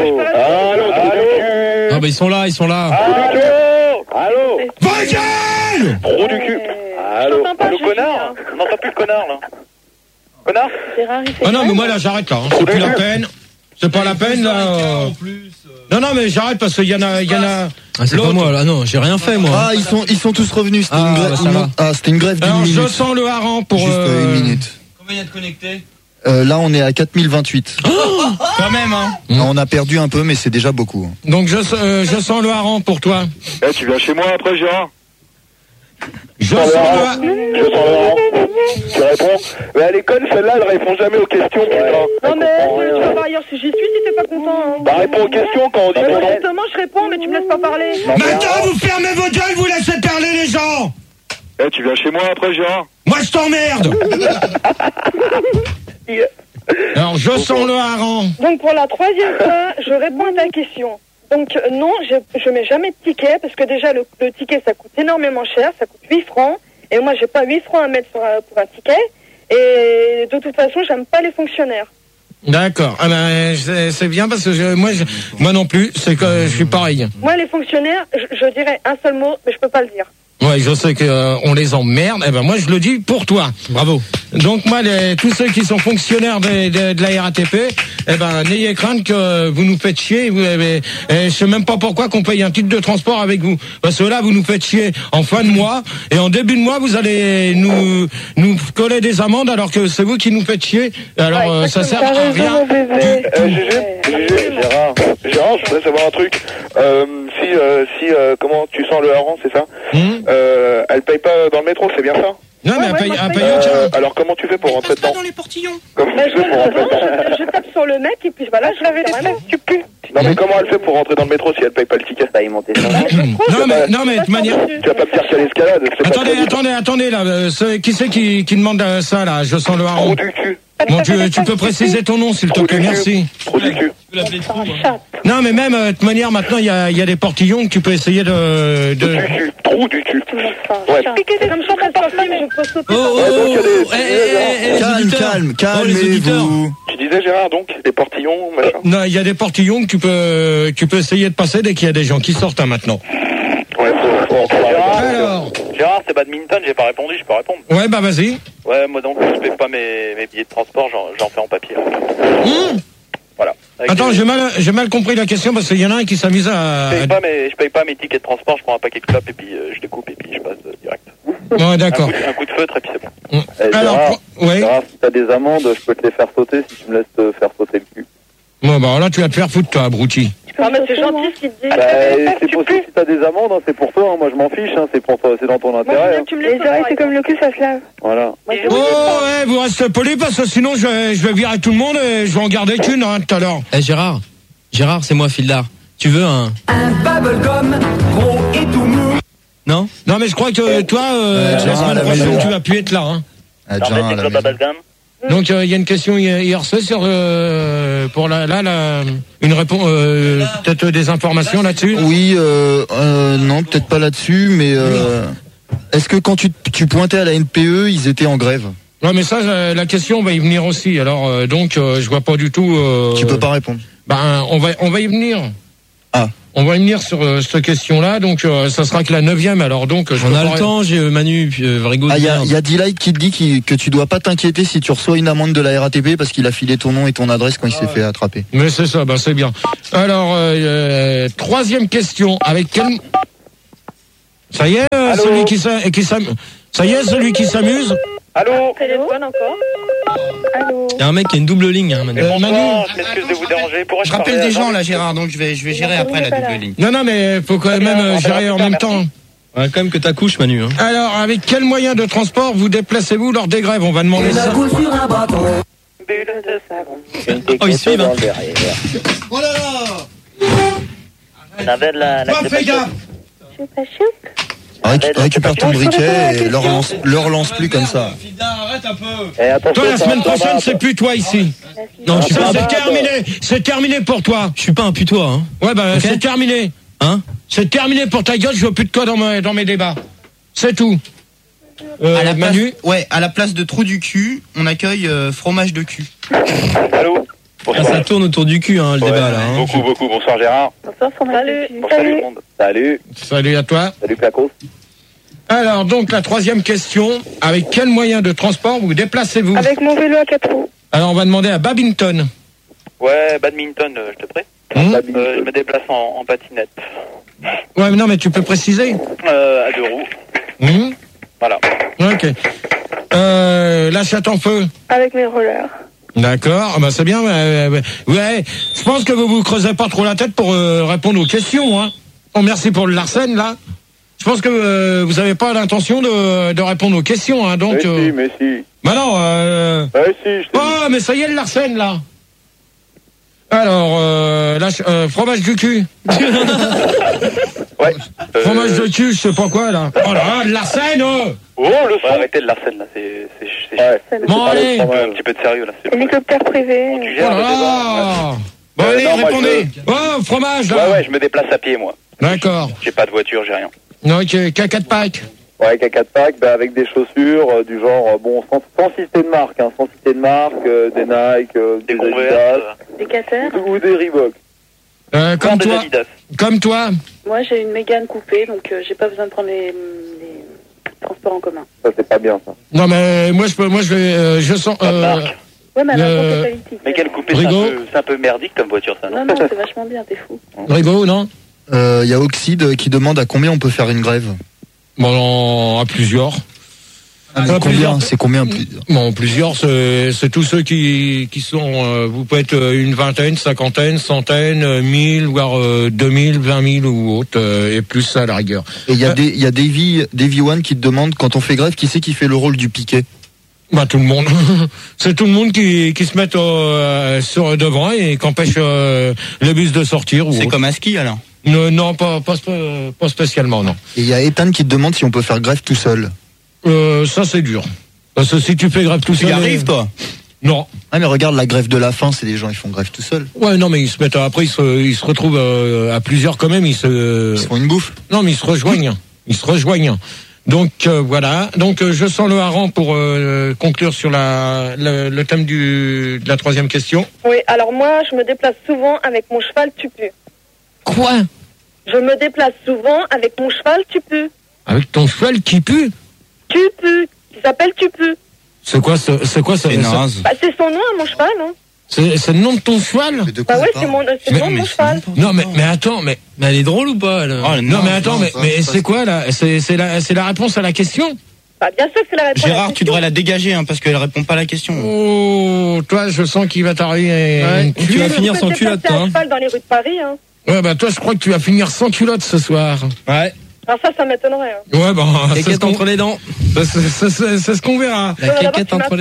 Ah bah ils sont là. Allô. Vagel! Trou du cul. Allô, connard. On n'entend plus le connard, là. Connard. Ah non, mais moi là j'arrête là. C'est plus la peine. C'est pas la peine là. Non, mais j'arrête parce qu'il y en a. Ah, c'est pas moi là, non, j'ai rien fait moi. Ah, ils sont tous revenus. C'était une grève. C'était une grève d'une minute. Je sens le hareng pour. Juste une minute. Combien il y a de connectés? Là, on est à 4028. Quand même, hein. On a perdu un peu, mais c'est déjà beaucoup. Donc je sens le hareng pour toi. Tu viens chez moi après, Gérard? Je sens le hareng. Tu réponds. Mais elle est conne, celle-là, elle répond jamais aux questions, putain. Non mais tu vas voir ailleurs si j'y suis si t'es pas content. Hein. Bah réponds aux questions quand on dit ton nom. Justement, je réponds, mais tu me laisses pas parler. Maintenant, vous fermez vos gueules, vous laissez parler les gens. Tu viens chez moi après, Gérard? Moi, je t'emmerde. Alors, je sens le hareng. Donc pour la troisième fois, je réponds à ta question. Donc non, je mets jamais de ticket parce que déjà le ticket ça coûte énormément cher, ça coûte 8 francs. Et moi j'ai pas 8 francs à mettre pour un ticket. Et de toute façon, j'aime pas les fonctionnaires. D'accord. Ah ben c'est bien parce que moi non plus, c'est que je suis pareil. Moi les fonctionnaires, je dirais un seul mot, mais je peux pas le dire. Ouais, je sais que on les emmerde. Eh ben moi je le dis pour toi. Bravo. Donc moi tous ceux qui sont fonctionnaires de la RATP, eh ben n'ayez crainte que vous nous faites chier. Je sais même pas pourquoi qu'on paye un titre de transport avec vous. Parce que là vous nous faites chier en fin de mois et en début de mois vous allez nous coller des amendes alors que c'est vous qui nous faites chier. Alors ça sert à rien. Gérard, je voudrais savoir un truc. Comment tu sens le hareng, c'est ça? Elle paye pas dans le métro, c'est bien ça? Non, mais elle paye aucun. Alors comment tu fais pour rentrer dedans? dans les portillons. Comment tu fais pour rentrer dedans? Je tape sur le mec et puis voilà, je l'avais laissé. Tu pues. Non mais comment elle fait pour rentrer dans le métro si elle paye pas le ticket? Bah il montait ça. Non mais de toute manière. Tu vas pas me dire qu'à l'escalade. Attendez là. Qui c'est qui demande ça là? Je sens le hareng. Bon, tu peux préciser ton nom s'il te plaît, merci. Trou du cul. Non mais même de toute manière maintenant il y a des portillons que tu peux essayer de... Trou du cul. Ouais. Comme ça, Calmez-vous. Tu disais Gérard donc des portillons machin. Non, il y a des portillons que tu peux essayer de passer dès qu'il y a des gens qui sortent maintenant. Ouais, Alors. Gérard, c'est badminton, j'ai pas répondu, je peux répondre. Ouais, bah vas-y. Ouais, moi donc je paye pas mes billets de transport, j'en fais en papier. Voilà. Attends, j'ai mal compris la question parce qu'il y en a un qui s'amuse à... Je paye pas mes tickets de transport, je prends un paquet de clopes et puis je découpe et puis je passe direct. Ouais, d'accord. Un coup de feutre et puis c'est bon. Alors, Gérard, si t'as des amendes, je peux te les faire sauter si tu me laisses te faire sauter le cul. Bon, bah là tu vas te faire foutre toi, abruti. Ah mais c'est gentil ce qu'il te dit. C'est possible si t'as des amendes, hein, c'est pour toi, hein, moi je m'en fiche, hein, c'est pour toi, c'est dans ton intérêt. Hein. Les oreilles c'est comme le cul, ça se lave. Voilà. Oh ouais, vous restez poli parce que sinon je vais virer tout le monde et je vais en garder qu'une tout à l'heure. Gérard, c'est moi Fildar. Tu veux un bubblegum gros et tout mou. Non mais je crois que toi, la semaine prochaine tu vas plus être là. Hein. Donc il y a une question hier soir sur pour une réponse peut-être des informations là-dessus. Oui, non, peut-être pas là-dessus, mais est-ce que quand tu pointais à la NPE, ils étaient en grève? Ouais, mais ça, la question va y venir aussi. Alors donc je vois pas du tout. Tu peux pas répondre. Ben on va y venir. Ah. On va y venir sur cette question-là, donc ça sera que la 9e. Alors donc on a le temps, j'ai Manu, Vrigo. Ah, il y a D-Light qui te dit que tu dois pas t'inquiéter si tu reçois une amende de la RATP parce qu'il a filé ton nom et ton adresse quand il s'est fait attraper. Mais c'est ça, bah c'est bien. Alors 3e question, avec quel... Ça y est, celui qui s'amuse. Ça y est, celui qui s'amuse. Allô? Téléphone encore. Allô? Il y a un mec qui a une double ligne, hein, Manu. Manu, je m'excuse de vous déranger. Je rappelle des gens là, Gérard, donc je vais gérer après la double ligne. Non, mais faut quand même gérer en même temps. Ouais, quand même que t'accouches, Manu. Hein. Alors, avec quel moyen de transport vous déplacez-vous lors des grèves? On va demander ça. Oh, ils suivent. Hein. Oh là là! Ça va de la Fais gaffe! Je suis pas chiante. Récupère ton briquet et leur lance plus comme ça. Arrête un peu. Toi, la semaine prochaine, c'est plus toi ici. Non, c'est terminé. C'est terminé pour toi. Je suis pas un putois, hein. Ouais, bah, Okay. c'est terminé. Hein? C'est terminé pour ta gueule, je veux plus de toi dans mes débats. C'est tout. À la place, Manu? ouais, à la place de trou du cul, on accueille fromage de cul. Allô? Ah, ça tourne autour du cul, hein, le débat, là. Hein. Beaucoup. Bonsoir Gérard. Bonsoir, salut. Salut tout le monde. Salut. Salut à toi. Salut Placos. Alors, donc, la 3e question. Avec quel moyen de transport vous déplacez-vous? Avec mon vélo à 4 roues. Alors, on va demander à Babington. Ouais, badminton, je te prête. Je me déplace en patinette. Ouais, mais non, mais tu peux préciser. À 2 roues. Voilà. Ok. La chatte en feu. Avec mes rollers. D'accord, bah c'est bien. Ouais, je pense que vous creusez pas trop la tête pour répondre aux questions. Hein. Oh, merci pour le Larsen là. Je pense que vous avez pas l'intention de répondre aux questions. Hein, donc. Mais si. Bah non. Si. Oh, mais ça y est le Larsen là. Alors, fromage du cul. Ouais. Fromage de cul, je sais pas quoi là. Oh là, le Larsen. Oh, le fond. Arrêtez le Larsen là, c'est Bon, allez. un petit peu de sérieux là. Hélicoptère privé. Tu gères le débat. Bon, allez, non, moi, répondez. Oh, fromage là. Ouais, je me déplace à pied moi. D'accord. J'ai pas de voiture, j'ai rien. Ok, caca de Pâques. Ouais, caca de Pâques, bah, avec des chaussures du genre, bon, sans citer de marque, hein, sans citer de marque, des Nike, des Adidas, Des Cater. ou des Reebok. Comme toi. Moi, j'ai une Mégane coupée, donc j'ai pas besoin de prendre les transports en commun. Ça, c'est pas bien, ça. Non, mais moi, je sens. Ouais, mais alors, mais quelle coupée, c'est un peu merdique comme voiture, ça, non? Non, c'est vachement bien, t'es fou. Rigo, non? Y a Oxide qui demande à combien on peut faire une grève. Bon, à plusieurs. C'est combien plusieurs? Bon, plusieurs, c'est tous ceux qui sont, vous pouvez être une vingtaine, cinquantaine, centaine, 1000, voire 2000, 20 000 ou autre, et plus à la rigueur. Et il y a Davy One qui te demande, quand on fait grève, qui c'est qui fait le rôle du piquet? Bah, tout le monde. C'est tout le monde qui se met sur devant et qui empêche le bus de sortir. C'est comme à ski, alors? Non, pas spécialement, non. Et il y a Ethan qui te demande si on peut faire grève tout seul. Ça c'est dur. Parce que si tu fais grève tout seul... Tu y arrives, toi? Non. Ah, mais regarde la grève de la faim, c'est des gens, ils font grève tout seuls. Ouais, non, mais ils se mettent... Après, ils se retrouvent à plusieurs quand même. Ils se font une bouffe? Non, mais ils se rejoignent. Donc, voilà. Donc, je sens le hareng pour conclure sur le thème de la 3e question. Oui, alors moi, je me déplace souvent avec mon cheval tupu. Quoi? Je me déplace souvent avec mon cheval tupu. Avec ton cheval qui pue? Tupu, qui s'appelle Tupu. C'est quoi ça? naze. Bah, c'est son nom à mon cheval, hein. C'est le nom de ton cheval? Bah ouais, c'est le nom de mon cheval. Non, mais attends, mais elle est drôle ou pas, elle? Non, mais attends, mais c'est quoi, là? C'est la réponse à la question? Bah, bien sûr que c'est la réponse. Gérard, tu devrais la dégager, hein, parce qu'elle répond pas à la question. Oh, toi, je sens qu'il va t'arriver. Ouais, tu vas finir sans culotte, toi. hein. Cheval dans les rues de Paris, hein. Ouais, bah, toi, je crois que tu vas finir sans culotte ce soir. Ouais. Alors ça m'étonnerait, hein. Ouais, bah, Caquette entre les dents. C'est ce qu'on verra. La caquette entre les dents.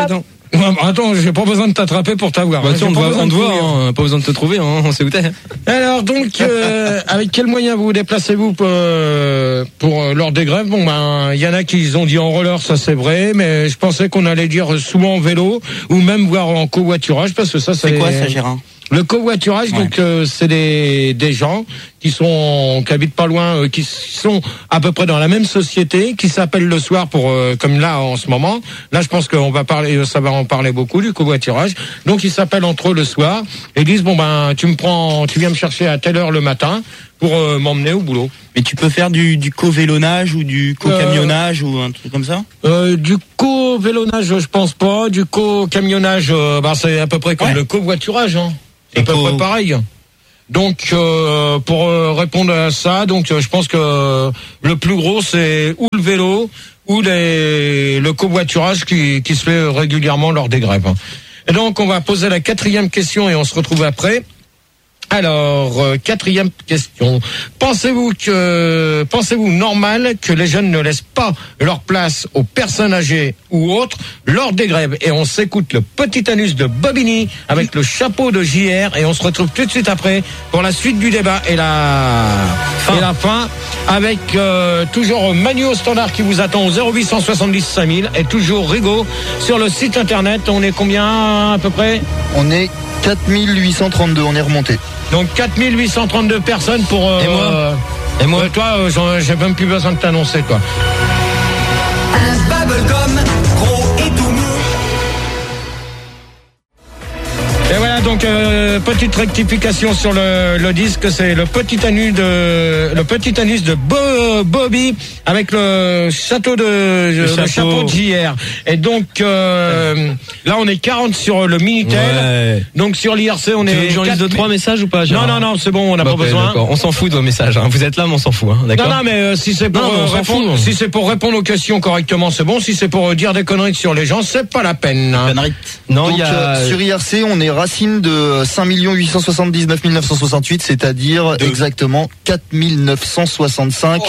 Attends, j'ai pas besoin de t'attraper pour t'avoir. Bah, on te voit, pas besoin de te trouver, hein, on sait où t'es. Alors donc, avec quel moyen vous déplacez-vous pour lors des grèves? Bon ben, il y en a qui ont dit en roller, ça c'est vrai, mais je pensais qu'on allait dire souvent en vélo ou même voir en covoiturage, parce que ça c'est quoi ça, Gérard? Le covoiturage, donc c'est des gens qui habitent pas loin, qui sont à peu près dans la même société, qui s'appellent le soir pour comme là en ce moment. Là, je pense qu'on va parler, ça va en parler beaucoup du covoiturage. Donc ils s'appellent entre eux le soir et disent bon ben tu viens me chercher à telle heure le matin pour m'emmener au boulot. Mais tu peux faire du co-vélonnage ou du co-camionnage ou un truc comme ça? Du co-vélonnage, je pense pas. Du co-camionnage, c'est à peu près comme le covoiturage, hein. C'est à peu près pareil. Donc, pour répondre à ça, donc je pense que le plus gros c'est ou le vélo ou le covoiturage qui se fait régulièrement lors des grèves. Et donc, on va poser la 4e question et on se retrouve après. Alors, 4e question. Pensez-vous normal que les jeunes ne laissent pas leur place aux personnes âgées ou autres lors des grèves? Et on s'écoute le petit anus de Bobigny avec le chapeau de JR et on se retrouve tout de suite après pour la suite du débat et la fin avec toujours Manu au standard qui vous attend au 0870 5000 et toujours Rigaud sur le site internet. On est combien à peu près? On est 4832, on est remonté. Donc 4832 personnes pour... Et moi toi, j'ai même plus besoin de t'annoncer, toi. Un bubblegum gros et tout mou. Et voilà, donc petite rectification sur le disque, c'est le petit anus de Bobby avec le chapeau de JR. Et donc là on est 40 sur le Minitel. Ouais. Donc sur l'IRC on est. J'en lise 2-3 messages ou pas? Non, c'est bon, on n'a pas besoin. D'accord. On s'en fout de vos messages. Hein. Vous êtes là, mais on s'en fout. Hein. D'accord. Non, mais si c'est pour répondre aux questions correctement, c'est bon. Si c'est pour dire des conneries sur les gens, c'est pas la peine. Hein. Non, donc, sur IRC, on est racine de 5 879 968, c'est-à-dire exactement 4 965.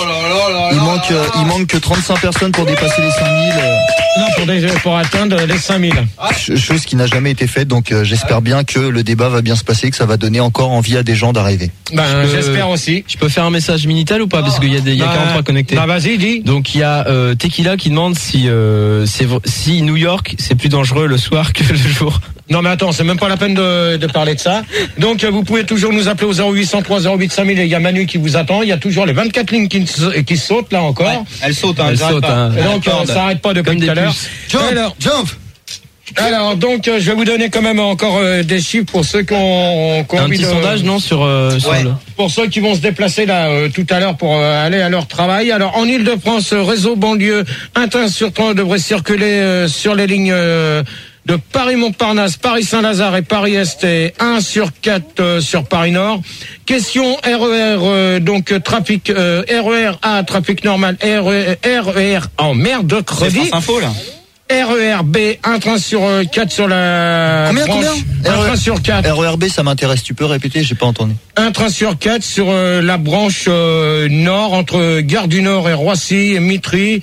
Il manque que 35 personnes pour dépasser les 5000. Non, pour atteindre les 5000. Chose qui n'a jamais été faite, donc j'espère bien que le débat va bien se passer, que ça va donner encore envie à des gens d'arriver. J'espère aussi. Je peux faire un message Minitel ou pas? Parce qu'il y a 43 connectés. Vas-y, dis. Donc il y a Tequila qui demande si New York c'est plus dangereux le soir que le jour. Non mais attends, c'est même pas la peine de parler de ça. Donc vous pouvez toujours nous appeler au 0803 08 5000 et il y a Manu qui vous attend. Il y a toujours les 24 lignes qui sautent là encore. Ouais, elle saute, hein. Et donc ça n'arrête pas depuis tout à l'heure. Jump. Alors donc je vais vous donner quand même encore des chiffres pour ceux qui ont un petit sondage sur pour ceux qui vont se déplacer là tout à l'heure pour aller à leur travail. Alors en Île-de-France, réseau banlieue, un train sur 3 devrait circuler sur les lignes de Paris-Montparnasse, Paris-Saint-Lazare et Paris-Est et 1 sur 4 sur Paris-Nord. Question RER, donc trafic RER A, trafic normal, RER en mer de creusé. C'est info là. RER B, un train sur 4 sur la Combien un train sur 4. RER B, ça m'intéresse. Tu peux répéter? J'ai pas entendu. Un train sur 4 sur la branche nord entre Gare du Nord et Roissy et Mitry.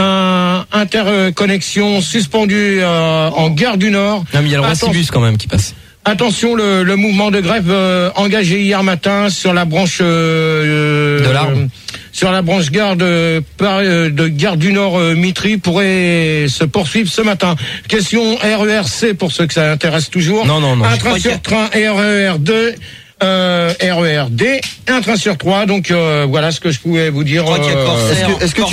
Interconnexion suspendue en Gare du Nord. Non, mais il y a le Roissy-Bus quand même qui passe. Attention, le mouvement de grève engagé hier matin sur la branche de l'Arbre. Sur la branche gare de Gare du Nord Mitry pourrait se poursuivre ce matin. Question RERC pour ceux que ça intéresse toujours. Non. Un train sur train RER2. RERD, un train sur 3, donc voilà ce que je pouvais vous dire. Est-ce que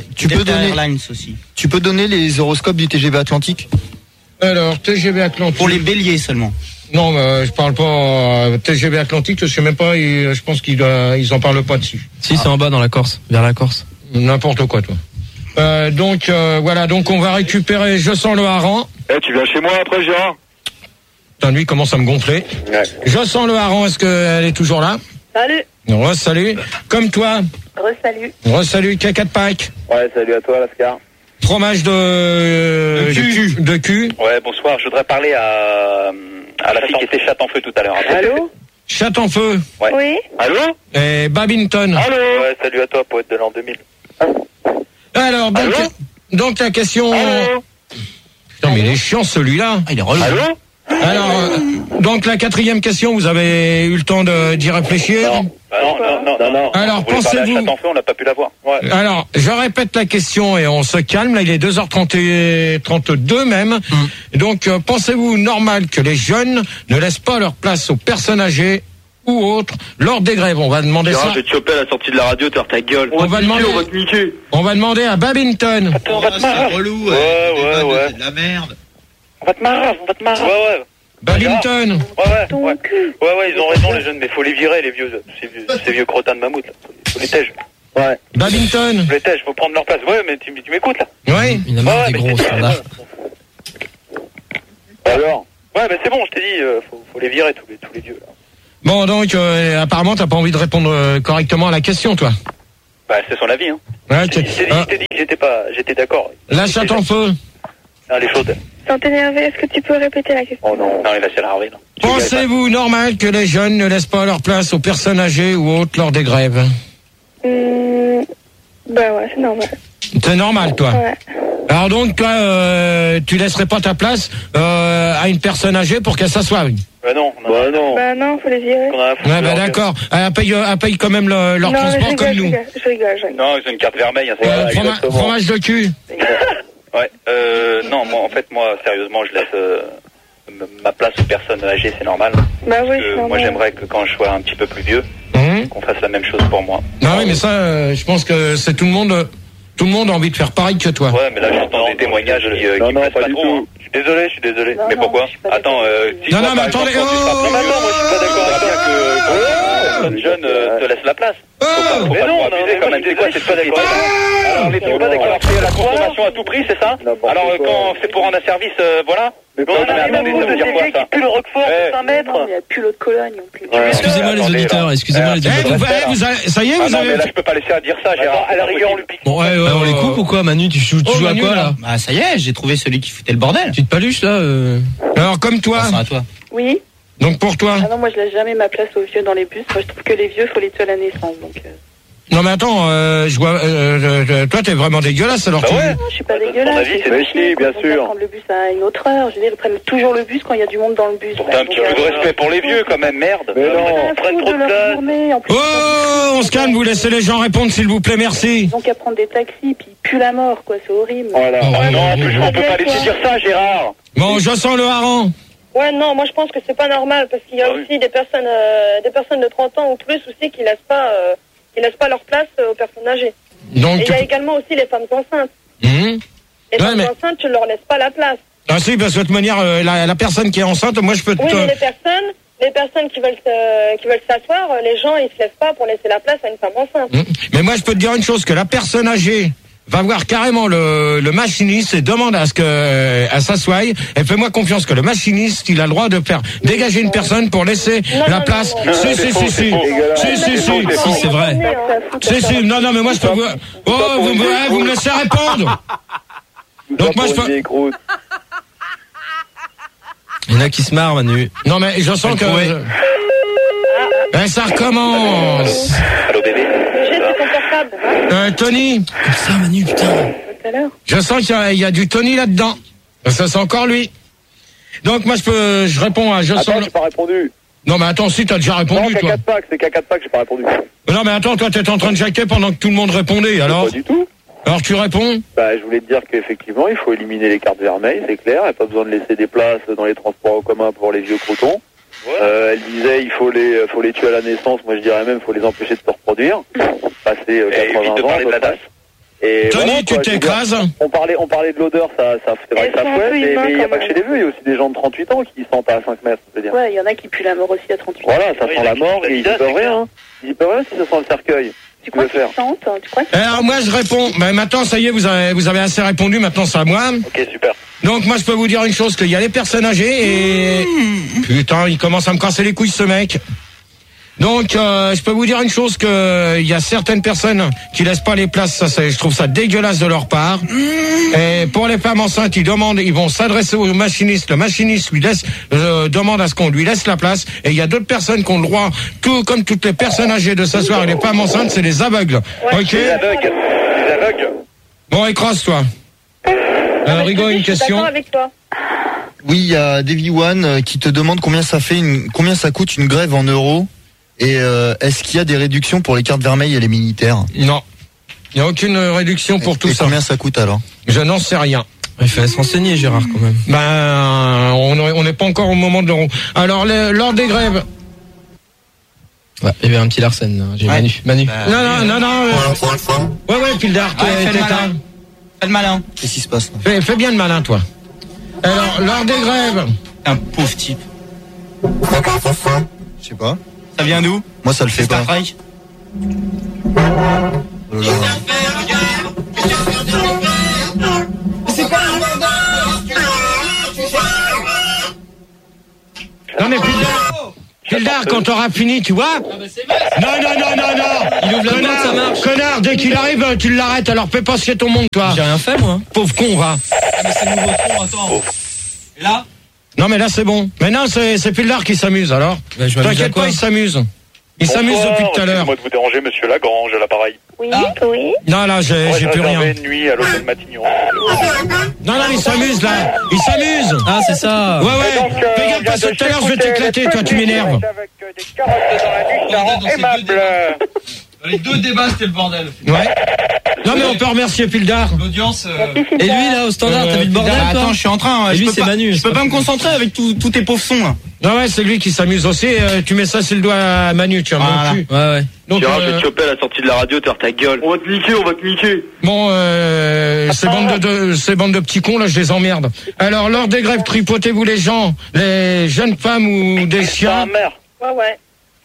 tu peux donner les horoscopes du TGV Atlantique? Alors, TGV Atlantique. Pour les béliers seulement. Non, je parle pas TGV Atlantique, je sais même pas, je pense qu'ils en parlent pas dessus. Si, c'est en bas dans la Corse, vers la Corse. N'importe quoi, toi. Donc voilà, donc on va récupérer Je sens le hareng. Tu viens chez moi après, Gérard? Putain, lui commence à me gonfler. Ouais. Je sens le hareng, est-ce qu'elle est toujours là? Salut. Re-salut. Comme toi. Re-salut. Re-salut, caca de Pâques. Ouais, salut à toi, Lascar. Fromage de cul. Ouais, bonsoir, je voudrais parler à la fille qui était chatte en feu tout à l'heure. Allô? Chatte en feu. Ouais. Oui. Allô? Et Babington. Allô? Ouais, salut à toi, poète de l'an 2000. Alors, donc la question... Allô? Putain, mais il est chiant celui-là. Ah, il est relou. Allô? Alors, donc la 4e question, vous avez eu le temps d'y réfléchir? Non. Alors, On voulait parler à pensez-vous... Châtenfeu, on n'a pas pu l'avoir. Ouais. Alors, je répète la question et on se calme. Là, il est 2h32 même. Donc, pensez-vous normal que les jeunes ne laissent pas leur place aux personnes âgées ou autres lors des grèves? On va demander ça. Je vais te choper à la sortie de la radio, t'as ta gueule. On va demander à Babington. On va te marrer. Relou. Ouais. De la merde. On va te marrer. Ouais. Babington. Ouais, ils ont raison les jeunes, mais faut les virer les vieux, ces vieux crottins de mammouth là. Faut les tèges. Ouais. Babington. Faut les tèges, faut prendre leur place. Ouais, mais tu m'écoutes là. Oui. Il a marre des gros standards. Alors. Ouais, mais c'est bon, je t'ai dit, faut les virer tous les vieux là. Bon, donc, apparemment, t'as pas envie de répondre correctement à la question, toi. Bah, c'est son avis, hein. Ouais, Je t'ai dit que j'étais d'accord. La Châtenfeu. Elle est chaude. Sans t'énerver, est-ce que tu peux répéter la question? Oh non, il a énervé, là. Pensez-vous normal que les jeunes ne laissent pas leur place aux personnes âgées ou autres lors des grèves? Bah ouais, c'est normal. C'est normal, toi. Ouais. Alors donc, toi, tu laisserais pas ta place à une personne âgée pour qu'elle s'assoie? Bah non. Bah non, faut les virer. Ouais, bah d'accord. Elle paye quand même leur Non, transport comme nous. Je rigole. Non, ils ont une carte vermeille. Hein, Fromage de cul. Ouais. Non, moi, sérieusement, je laisse ma place aux personnes âgées, c'est normal. Bah oui, c'est normal. Moi, j'aimerais que quand je sois un petit peu plus vieux, qu'on fasse la même chose pour moi. Non, oui, mais ça, je pense que c'est tout le monde. Tout le monde a envie de faire pareil que toi. Ouais, mais là, j'entends des témoignages qui me plaisent pas trop. Hein. Je suis désolé. Mais pourquoi? Attends, non, mais attendez. Non, moi, je suis pas d'accord avec ça que personne jeune te laisse la place. Mais non, quand même, c'est quoi cette société? Alors, les pas d'accord avec la consommation à tout prix, c'est ça? Alors, quand c'est pour rendre un service, voilà. Mais on a un de dire quoi, ça? Plus le Roquefort, 5 mètres. Il n'y a plus l'eau de Cologne non plus. Excusez-moi les auditeurs, ça y est, vous avez... Là, je peux pas laisser à dire ça, Gérard. À la rigueur, on lui pique. Bon, ouais, on les coupe ou quoi, Manu? Tu joues à quoi, là? Bah, ça y est, j'ai trouvé celui qui foutait le bordel. Tu te paluches, là Alors, comme toi. À toi. Oui. Donc, pour toi. Ah non, moi, je laisse jamais ma place aux vieux dans les bus. Moi, je trouve que les vieux, faut les tuer à la naissance, donc... Non mais attends, je vois, toi t'es vraiment dégueulasse alors. Bah ouais. Non, je suis pas dégueulasse. Si, bien sûr. Prendre le bus à une autre heure. Je veux dire, ils prennent toujours le bus quand il y a du monde dans le bus. T'as un petit peu de respect pour les vieux quand même, merde. Mais non, ils prennent trop de place. Oh, on se calme, vous laissez les gens répondre s'il vous plaît, merci. Donc à prendre des taxis, puis ils puent la mort, quoi, c'est horrible. Voilà. Non, on peut pas laisser dire ça, Gérard. Bon, je sens le hareng. Ouais, non, moi je pense que c'est pas normal parce qu'il y a aussi des personnes de 30 ans ou plus aussi qui laissent pas leur place aux personnes âgées. Donc, et il y a également aussi les femmes enceintes. Les femmes enceintes, tu leur laisses pas la place. Ah si, parce que de toute manière, la personne qui est enceinte, moi je peux te... Oui, mais les personnes qui veulent s'asseoir, les gens ils se laissent pas pour laisser la place à une femme enceinte. Mais moi je peux te dire une chose, que la personne âgée va voir carrément le machiniste et demande à ce que elle s'assoie. Et fais-moi confiance que le machiniste, il a le droit de faire dégager une personne pour laisser la place. Si, c'est vrai. Si, non, mais moi je peux vous... Oh, vous me laissez répondre. Donc moi je peux... Il y en a qui se marrent, Manu. Non, mais je sens que... ça recommence. Allô, bébé. Tony. Comme ça, Manu, putain. Je sens qu'il y a du Tony là-dedans. Ça, c'est encore lui. Donc, moi, je réponds à... Attends, j'ai pas répondu. Non, mais attends, si, t'as déjà répondu, toi. Non, c'est K4 Pack, j'ai pas répondu. Non, mais attends, toi, t'es en train de jacker pendant que tout le monde répondait, alors... Pas du tout. Alors, tu réponds? Bah, je voulais te dire qu'effectivement, il faut éliminer les cartes vermeilles, c'est clair. Il n'y a pas besoin de laisser des places dans les transports en commun pour les vieux croutons. Elle disait il faut les tuer à la naissance. Moi je dirais même il faut les empêcher de se reproduire. Passer 80 ans. De la et Tony, voilà, tu t'écrases. On parlait de l'odeur, ça c'est vrai que ça fouette, mais il n'y a pas que chez les vieux, il y a aussi des gens de 38 ans qui sentent à 5 mètres, je veux dire. Ouais, il y en a qui puent la mort aussi à 38 ans. Voilà, ça sent la mort et ils peuvent rien. Ils peuvent rien si ça sent le cercueil. Tu crois qu'ils sentent? Alors moi je réponds. Mais maintenant ça y est, vous avez assez répondu. Maintenant c'est à moi. Ok, super. Donc moi je peux vous dire une chose, qu'il y a les personnes âgées et putain il commence à me casser les couilles ce mec. Donc je peux vous dire une chose, que il y a certaines personnes qui laissent pas les places, je trouve ça dégueulasse de leur part. Et pour les femmes enceintes, ils vont s'adresser au machiniste, le machiniste lui demande à ce qu'on lui laisse la place. Et il y a d'autres personnes qui ont le droit, tout comme toutes les personnes âgées, de s'asseoir. Et les femmes enceintes, c'est les aveugles. Ouais, ok. Les aveugles. Bon, écrase-toi. Rigaud, une Je suis question. d'accord avec toi. Oui, il y a Davy One qui te demande combien ça coûte une grève en euros et est-ce qu'il y a des réductions pour les cartes vermeilles et les militaires? Non. Il n'y a aucune réduction pour tout ça. Combien ça coûte alors? Je n'en sais rien. Il fallait se renseigner, Gérard, quand même. Ben, on n'est pas encore au moment de l'euro. Alors, lors des grèves. Ouais, il y avait un petit Larsen, là. J'ai Ouais. Manu. Non. Ouais, Pildar, fais le malin. Fais le malin. Qu'est-ce qui se passe là? Fais bien le malin, toi. Alors, lors des grèves. Un pauvre type. Je sais pas. Ça vient d'où? Moi, ça le fait Star pas. Trek. Oh là là. Non, mais Pildar, quand t'auras fini, tu vois. Non. Il ouvre la porte, ça marche. Connard, dès qu'il arrive, tu l'arrêtes. Alors fais pas ce ton monde, toi. J'ai rien fait, moi. Pauvre con, va. Ah, mais c'est le nouveau son, attends. Et là? Non, mais là, c'est bon. Maintenant, c'est Pildar qui s'amuse, alors. Bah, je m'amuse à T'inquiète quoi pas, il s'amuse. Il s'amuse depuis tout à l'heure. Excusez-moi de vous déranger, monsieur Lagrange, à l'appareil. Oui, oui. Non, là, j'ai plus rien. Une nuit à l'hôtel Matignon. Non, il s'amuse, là. Il s'amuse. Ah, c'est ça. Ouais. Fais gaffe, parce que tout à l'heure, je vais t'éclater, toi, tu m'énerves. Avec des carottes dans la nuit, ça rend aimable. Les deux débats, c'était le bordel. Ouais. Non, mais on peut remercier Pildar. L'audience. Et lui, là, au standard, t'as vu le bordel, toi? Attends, je suis en train. Et lui, je peux c'est pas- Manu. Je peux pas me concentrer avec tous tes pauvres sons, là. Non, ouais, c'est lui qui s'amuse aussi. Tu mets ça sur le doigt à Manu, tu as Voilà. mon cul. Ouais. Donc, Gérard, je vais te choper à la sortie de la radio, tu ta gueule. On va te niquer. bon, ces bandes de petits cons, là, je les emmerde. Alors, lors des grèves, tripotez-vous les gens, les jeunes femmes ou des chiens. Ouais.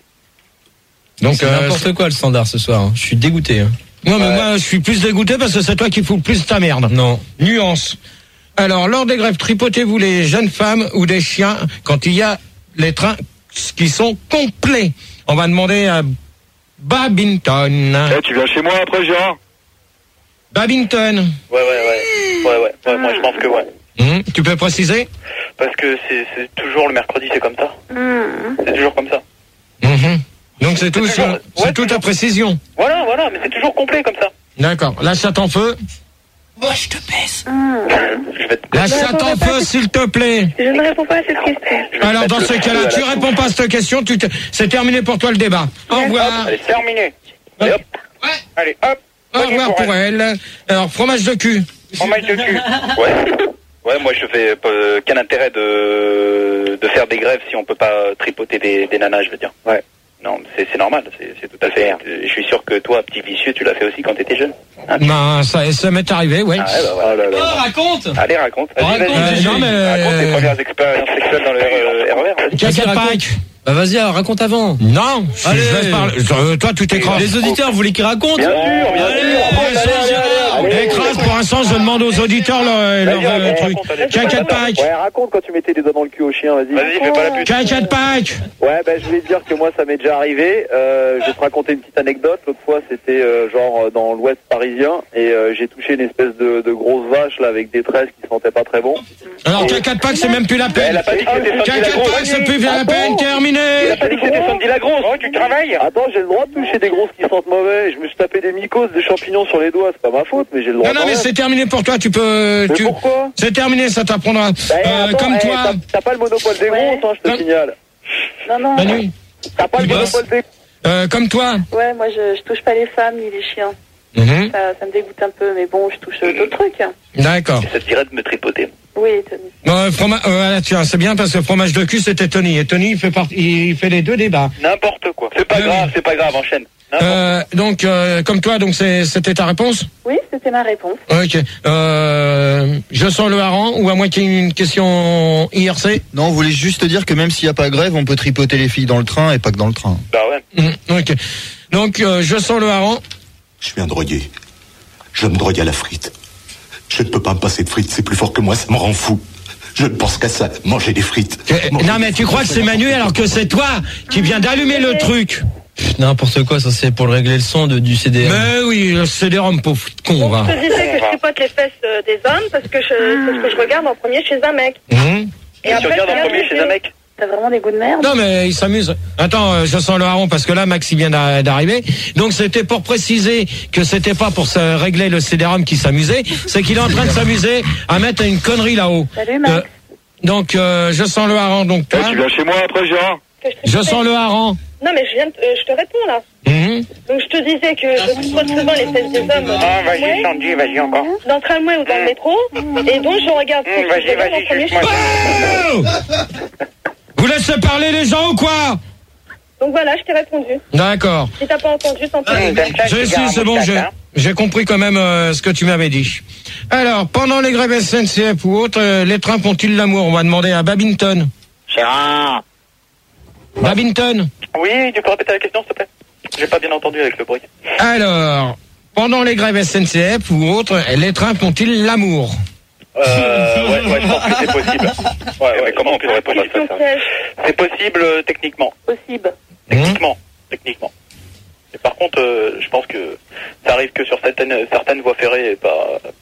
Donc, C'est n'importe quoi, le standard, ce soir. Je suis dégoûté. Hein. non, mais moi, je suis plus dégoûté parce que c'est toi qui fous le plus ta merde. Non. Nuance. Alors, lors des grèves, tripotez-vous les jeunes femmes ou des chiens quand il y a les trains qui sont complets. On va demander à Babington. Tu viens chez moi après, Gérard? Babington. Ouais, moi je pense que ouais. Tu peux préciser? Parce que c'est toujours le mercredi, c'est comme ça. C'est toujours comme ça. Donc c'est tout, c'est toute ta précision. Voilà, mais c'est toujours complet comme ça. D'accord. La chatte en feu. Moi, je te baisse. La chatte en feu, s'il te plaît. Je ne réponds pas à cette question. Alors dans ce cas-là, tu réponds pas à cette question, c'est terminé pour toi le débat. Au revoir. Allez, terminé. Allez, hop. Ouais. Allez, hop. Au revoir pour elle. Alors, fromage de cul. Fromage de cul. Ouais, moi je fais quel intérêt de faire des grèves si on peut pas tripoter des nanas, je veux dire. Ouais. Non, c'est normal, c'est tout à fait. Je suis sûr que toi, petit vicieux, tu l'as fait aussi quand t'étais jeune. Hein, Ben, ça m'est arrivé, oui. Ah ouais, bah voilà. Oh, raconte. Allez, raconte. Vas-y, non, mais... raconte tes premières expériences sexuelles dans le RER. Caca Pâques. Bah vas-y, raconte avant. Non, allez. Je laisse parler. Toi, tu t'écrases. Les auditeurs, vous voulez qu'ils racontent? Bien sûr. Écrase, pour l'instant, je demande aux auditeurs leur truc. Caca Pâques. Ouais, raconte quand tu mettais des doigts dans le cul au chien, vas-y. Vas-y, fais pas la pute. Caca Pâques. Ouais, je voulais te dire que moi, ça m'est déjà arrivé. Je vais te raconter une petite anecdote. L'autre fois, c'était genre dans l'ouest parisien et j'ai touché une espèce de grosse vache là avec des tresses qui sentaient pas très bon. Alors, Caca Pâques, c'est même plus la peine. Caca Pâques, c'est plus la peine, terminé. Il a pas dit que c'était Sandy la grosse. Oh, tu travailles. Attends, j'ai le droit de toucher des grosses qui sentent mauvais. Je me suis tapé des mycoses, des champignons sur les doigts. C'est pas ma faute, mais j'ai le droit. Non, mais c'est terminé pour toi. Tu peux. Mais pourquoi? C'est terminé, ça t'apprendra. Comme toi. T'as pas le monopole des grosses, je te signale. Non. Manu. T'as pas le monopole des. Comme toi. Ouais, moi je touche pas les femmes ni les chiens. Ça me dégoûte un peu, mais bon, je touche d'autres trucs. D'accord. Ça te dirait de me tripoter. Oui, Tony. Tiens, c'est bien parce que fromage de cul c'était Tony et Tony il fait les deux débats. N'importe quoi. C'est pas grave, enchaîne. Donc comme toi, donc c'était ta réponse? Oui, c'était ma réponse. Ok. Je sens le hareng ou à moins qu'il y ait une question IRC? Non, on voulait juste dire que même s'il n'y a pas grève, on peut tripoter les filles dans le train et pas que dans le train. Bah ouais. Ok. Donc je sens le hareng. Je suis un drogué. Je me drogue à la frite. Je ne peux pas me passer de frites, c'est plus fort que moi, ça me rend fou. Je ne pense qu'à ça, manger des frites. Non mais tu crois que c'est Manu alors que c'est toi qui viens d'allumer le truc. N'importe quoi, ça c'est pour régler le son du CD. Mais oui, le CD-ROM, pauvre con, va. Je te disais que je tripote les fesses des hommes parce que c'est ce que je regarde en premier chez un mec. Et après, tu regardes en premier chez un mec? T'as vraiment des goûts de merde. Non, mais il s'amuse. Attends, je sens le hareng parce que là, Max, il vient d'arriver. Donc, c'était pour préciser que c'était pas pour se régler le CD-ROM qui s'amusait, c'est qu'il est en train de s'amuser à mettre une connerie là-haut. Salut, Max. Donc, je sens le hareng. Donc, toi, Tu viens chez moi après, Gérard? je sens le hareng. Non, mais je te réponds là. Donc je te disais que je trouve souvent les fesses des hommes vas-y, Sandy, vas-y encore. dans le tramway ou dans le métro, et donc je regarde Vas-y, en premier suce-moi. Vous laissez parler les gens ou quoi? Donc voilà, je t'ai répondu. D'accord. Si t'as pas entendu, tant pis. C'est bon, j'ai compris quand même ce que tu m'avais dit. Alors, pendant les grèves SNCF ou autres, les trains font-ils l'amour? On va demander à Babington. Gérard. Babington. Oui, tu peux répéter la question, s'il te plaît? J'ai pas bien entendu avec le bruit. Alors, pendant les grèves SNCF ou autres, les trains font-ils l'amour? Ouais, je pense que c'est possible. Ouais, mais comment on peut répondre à ça? C'est possible techniquement. Possible. Techniquement. Et par contre, je pense que ça arrive que sur certaines voies ferrées et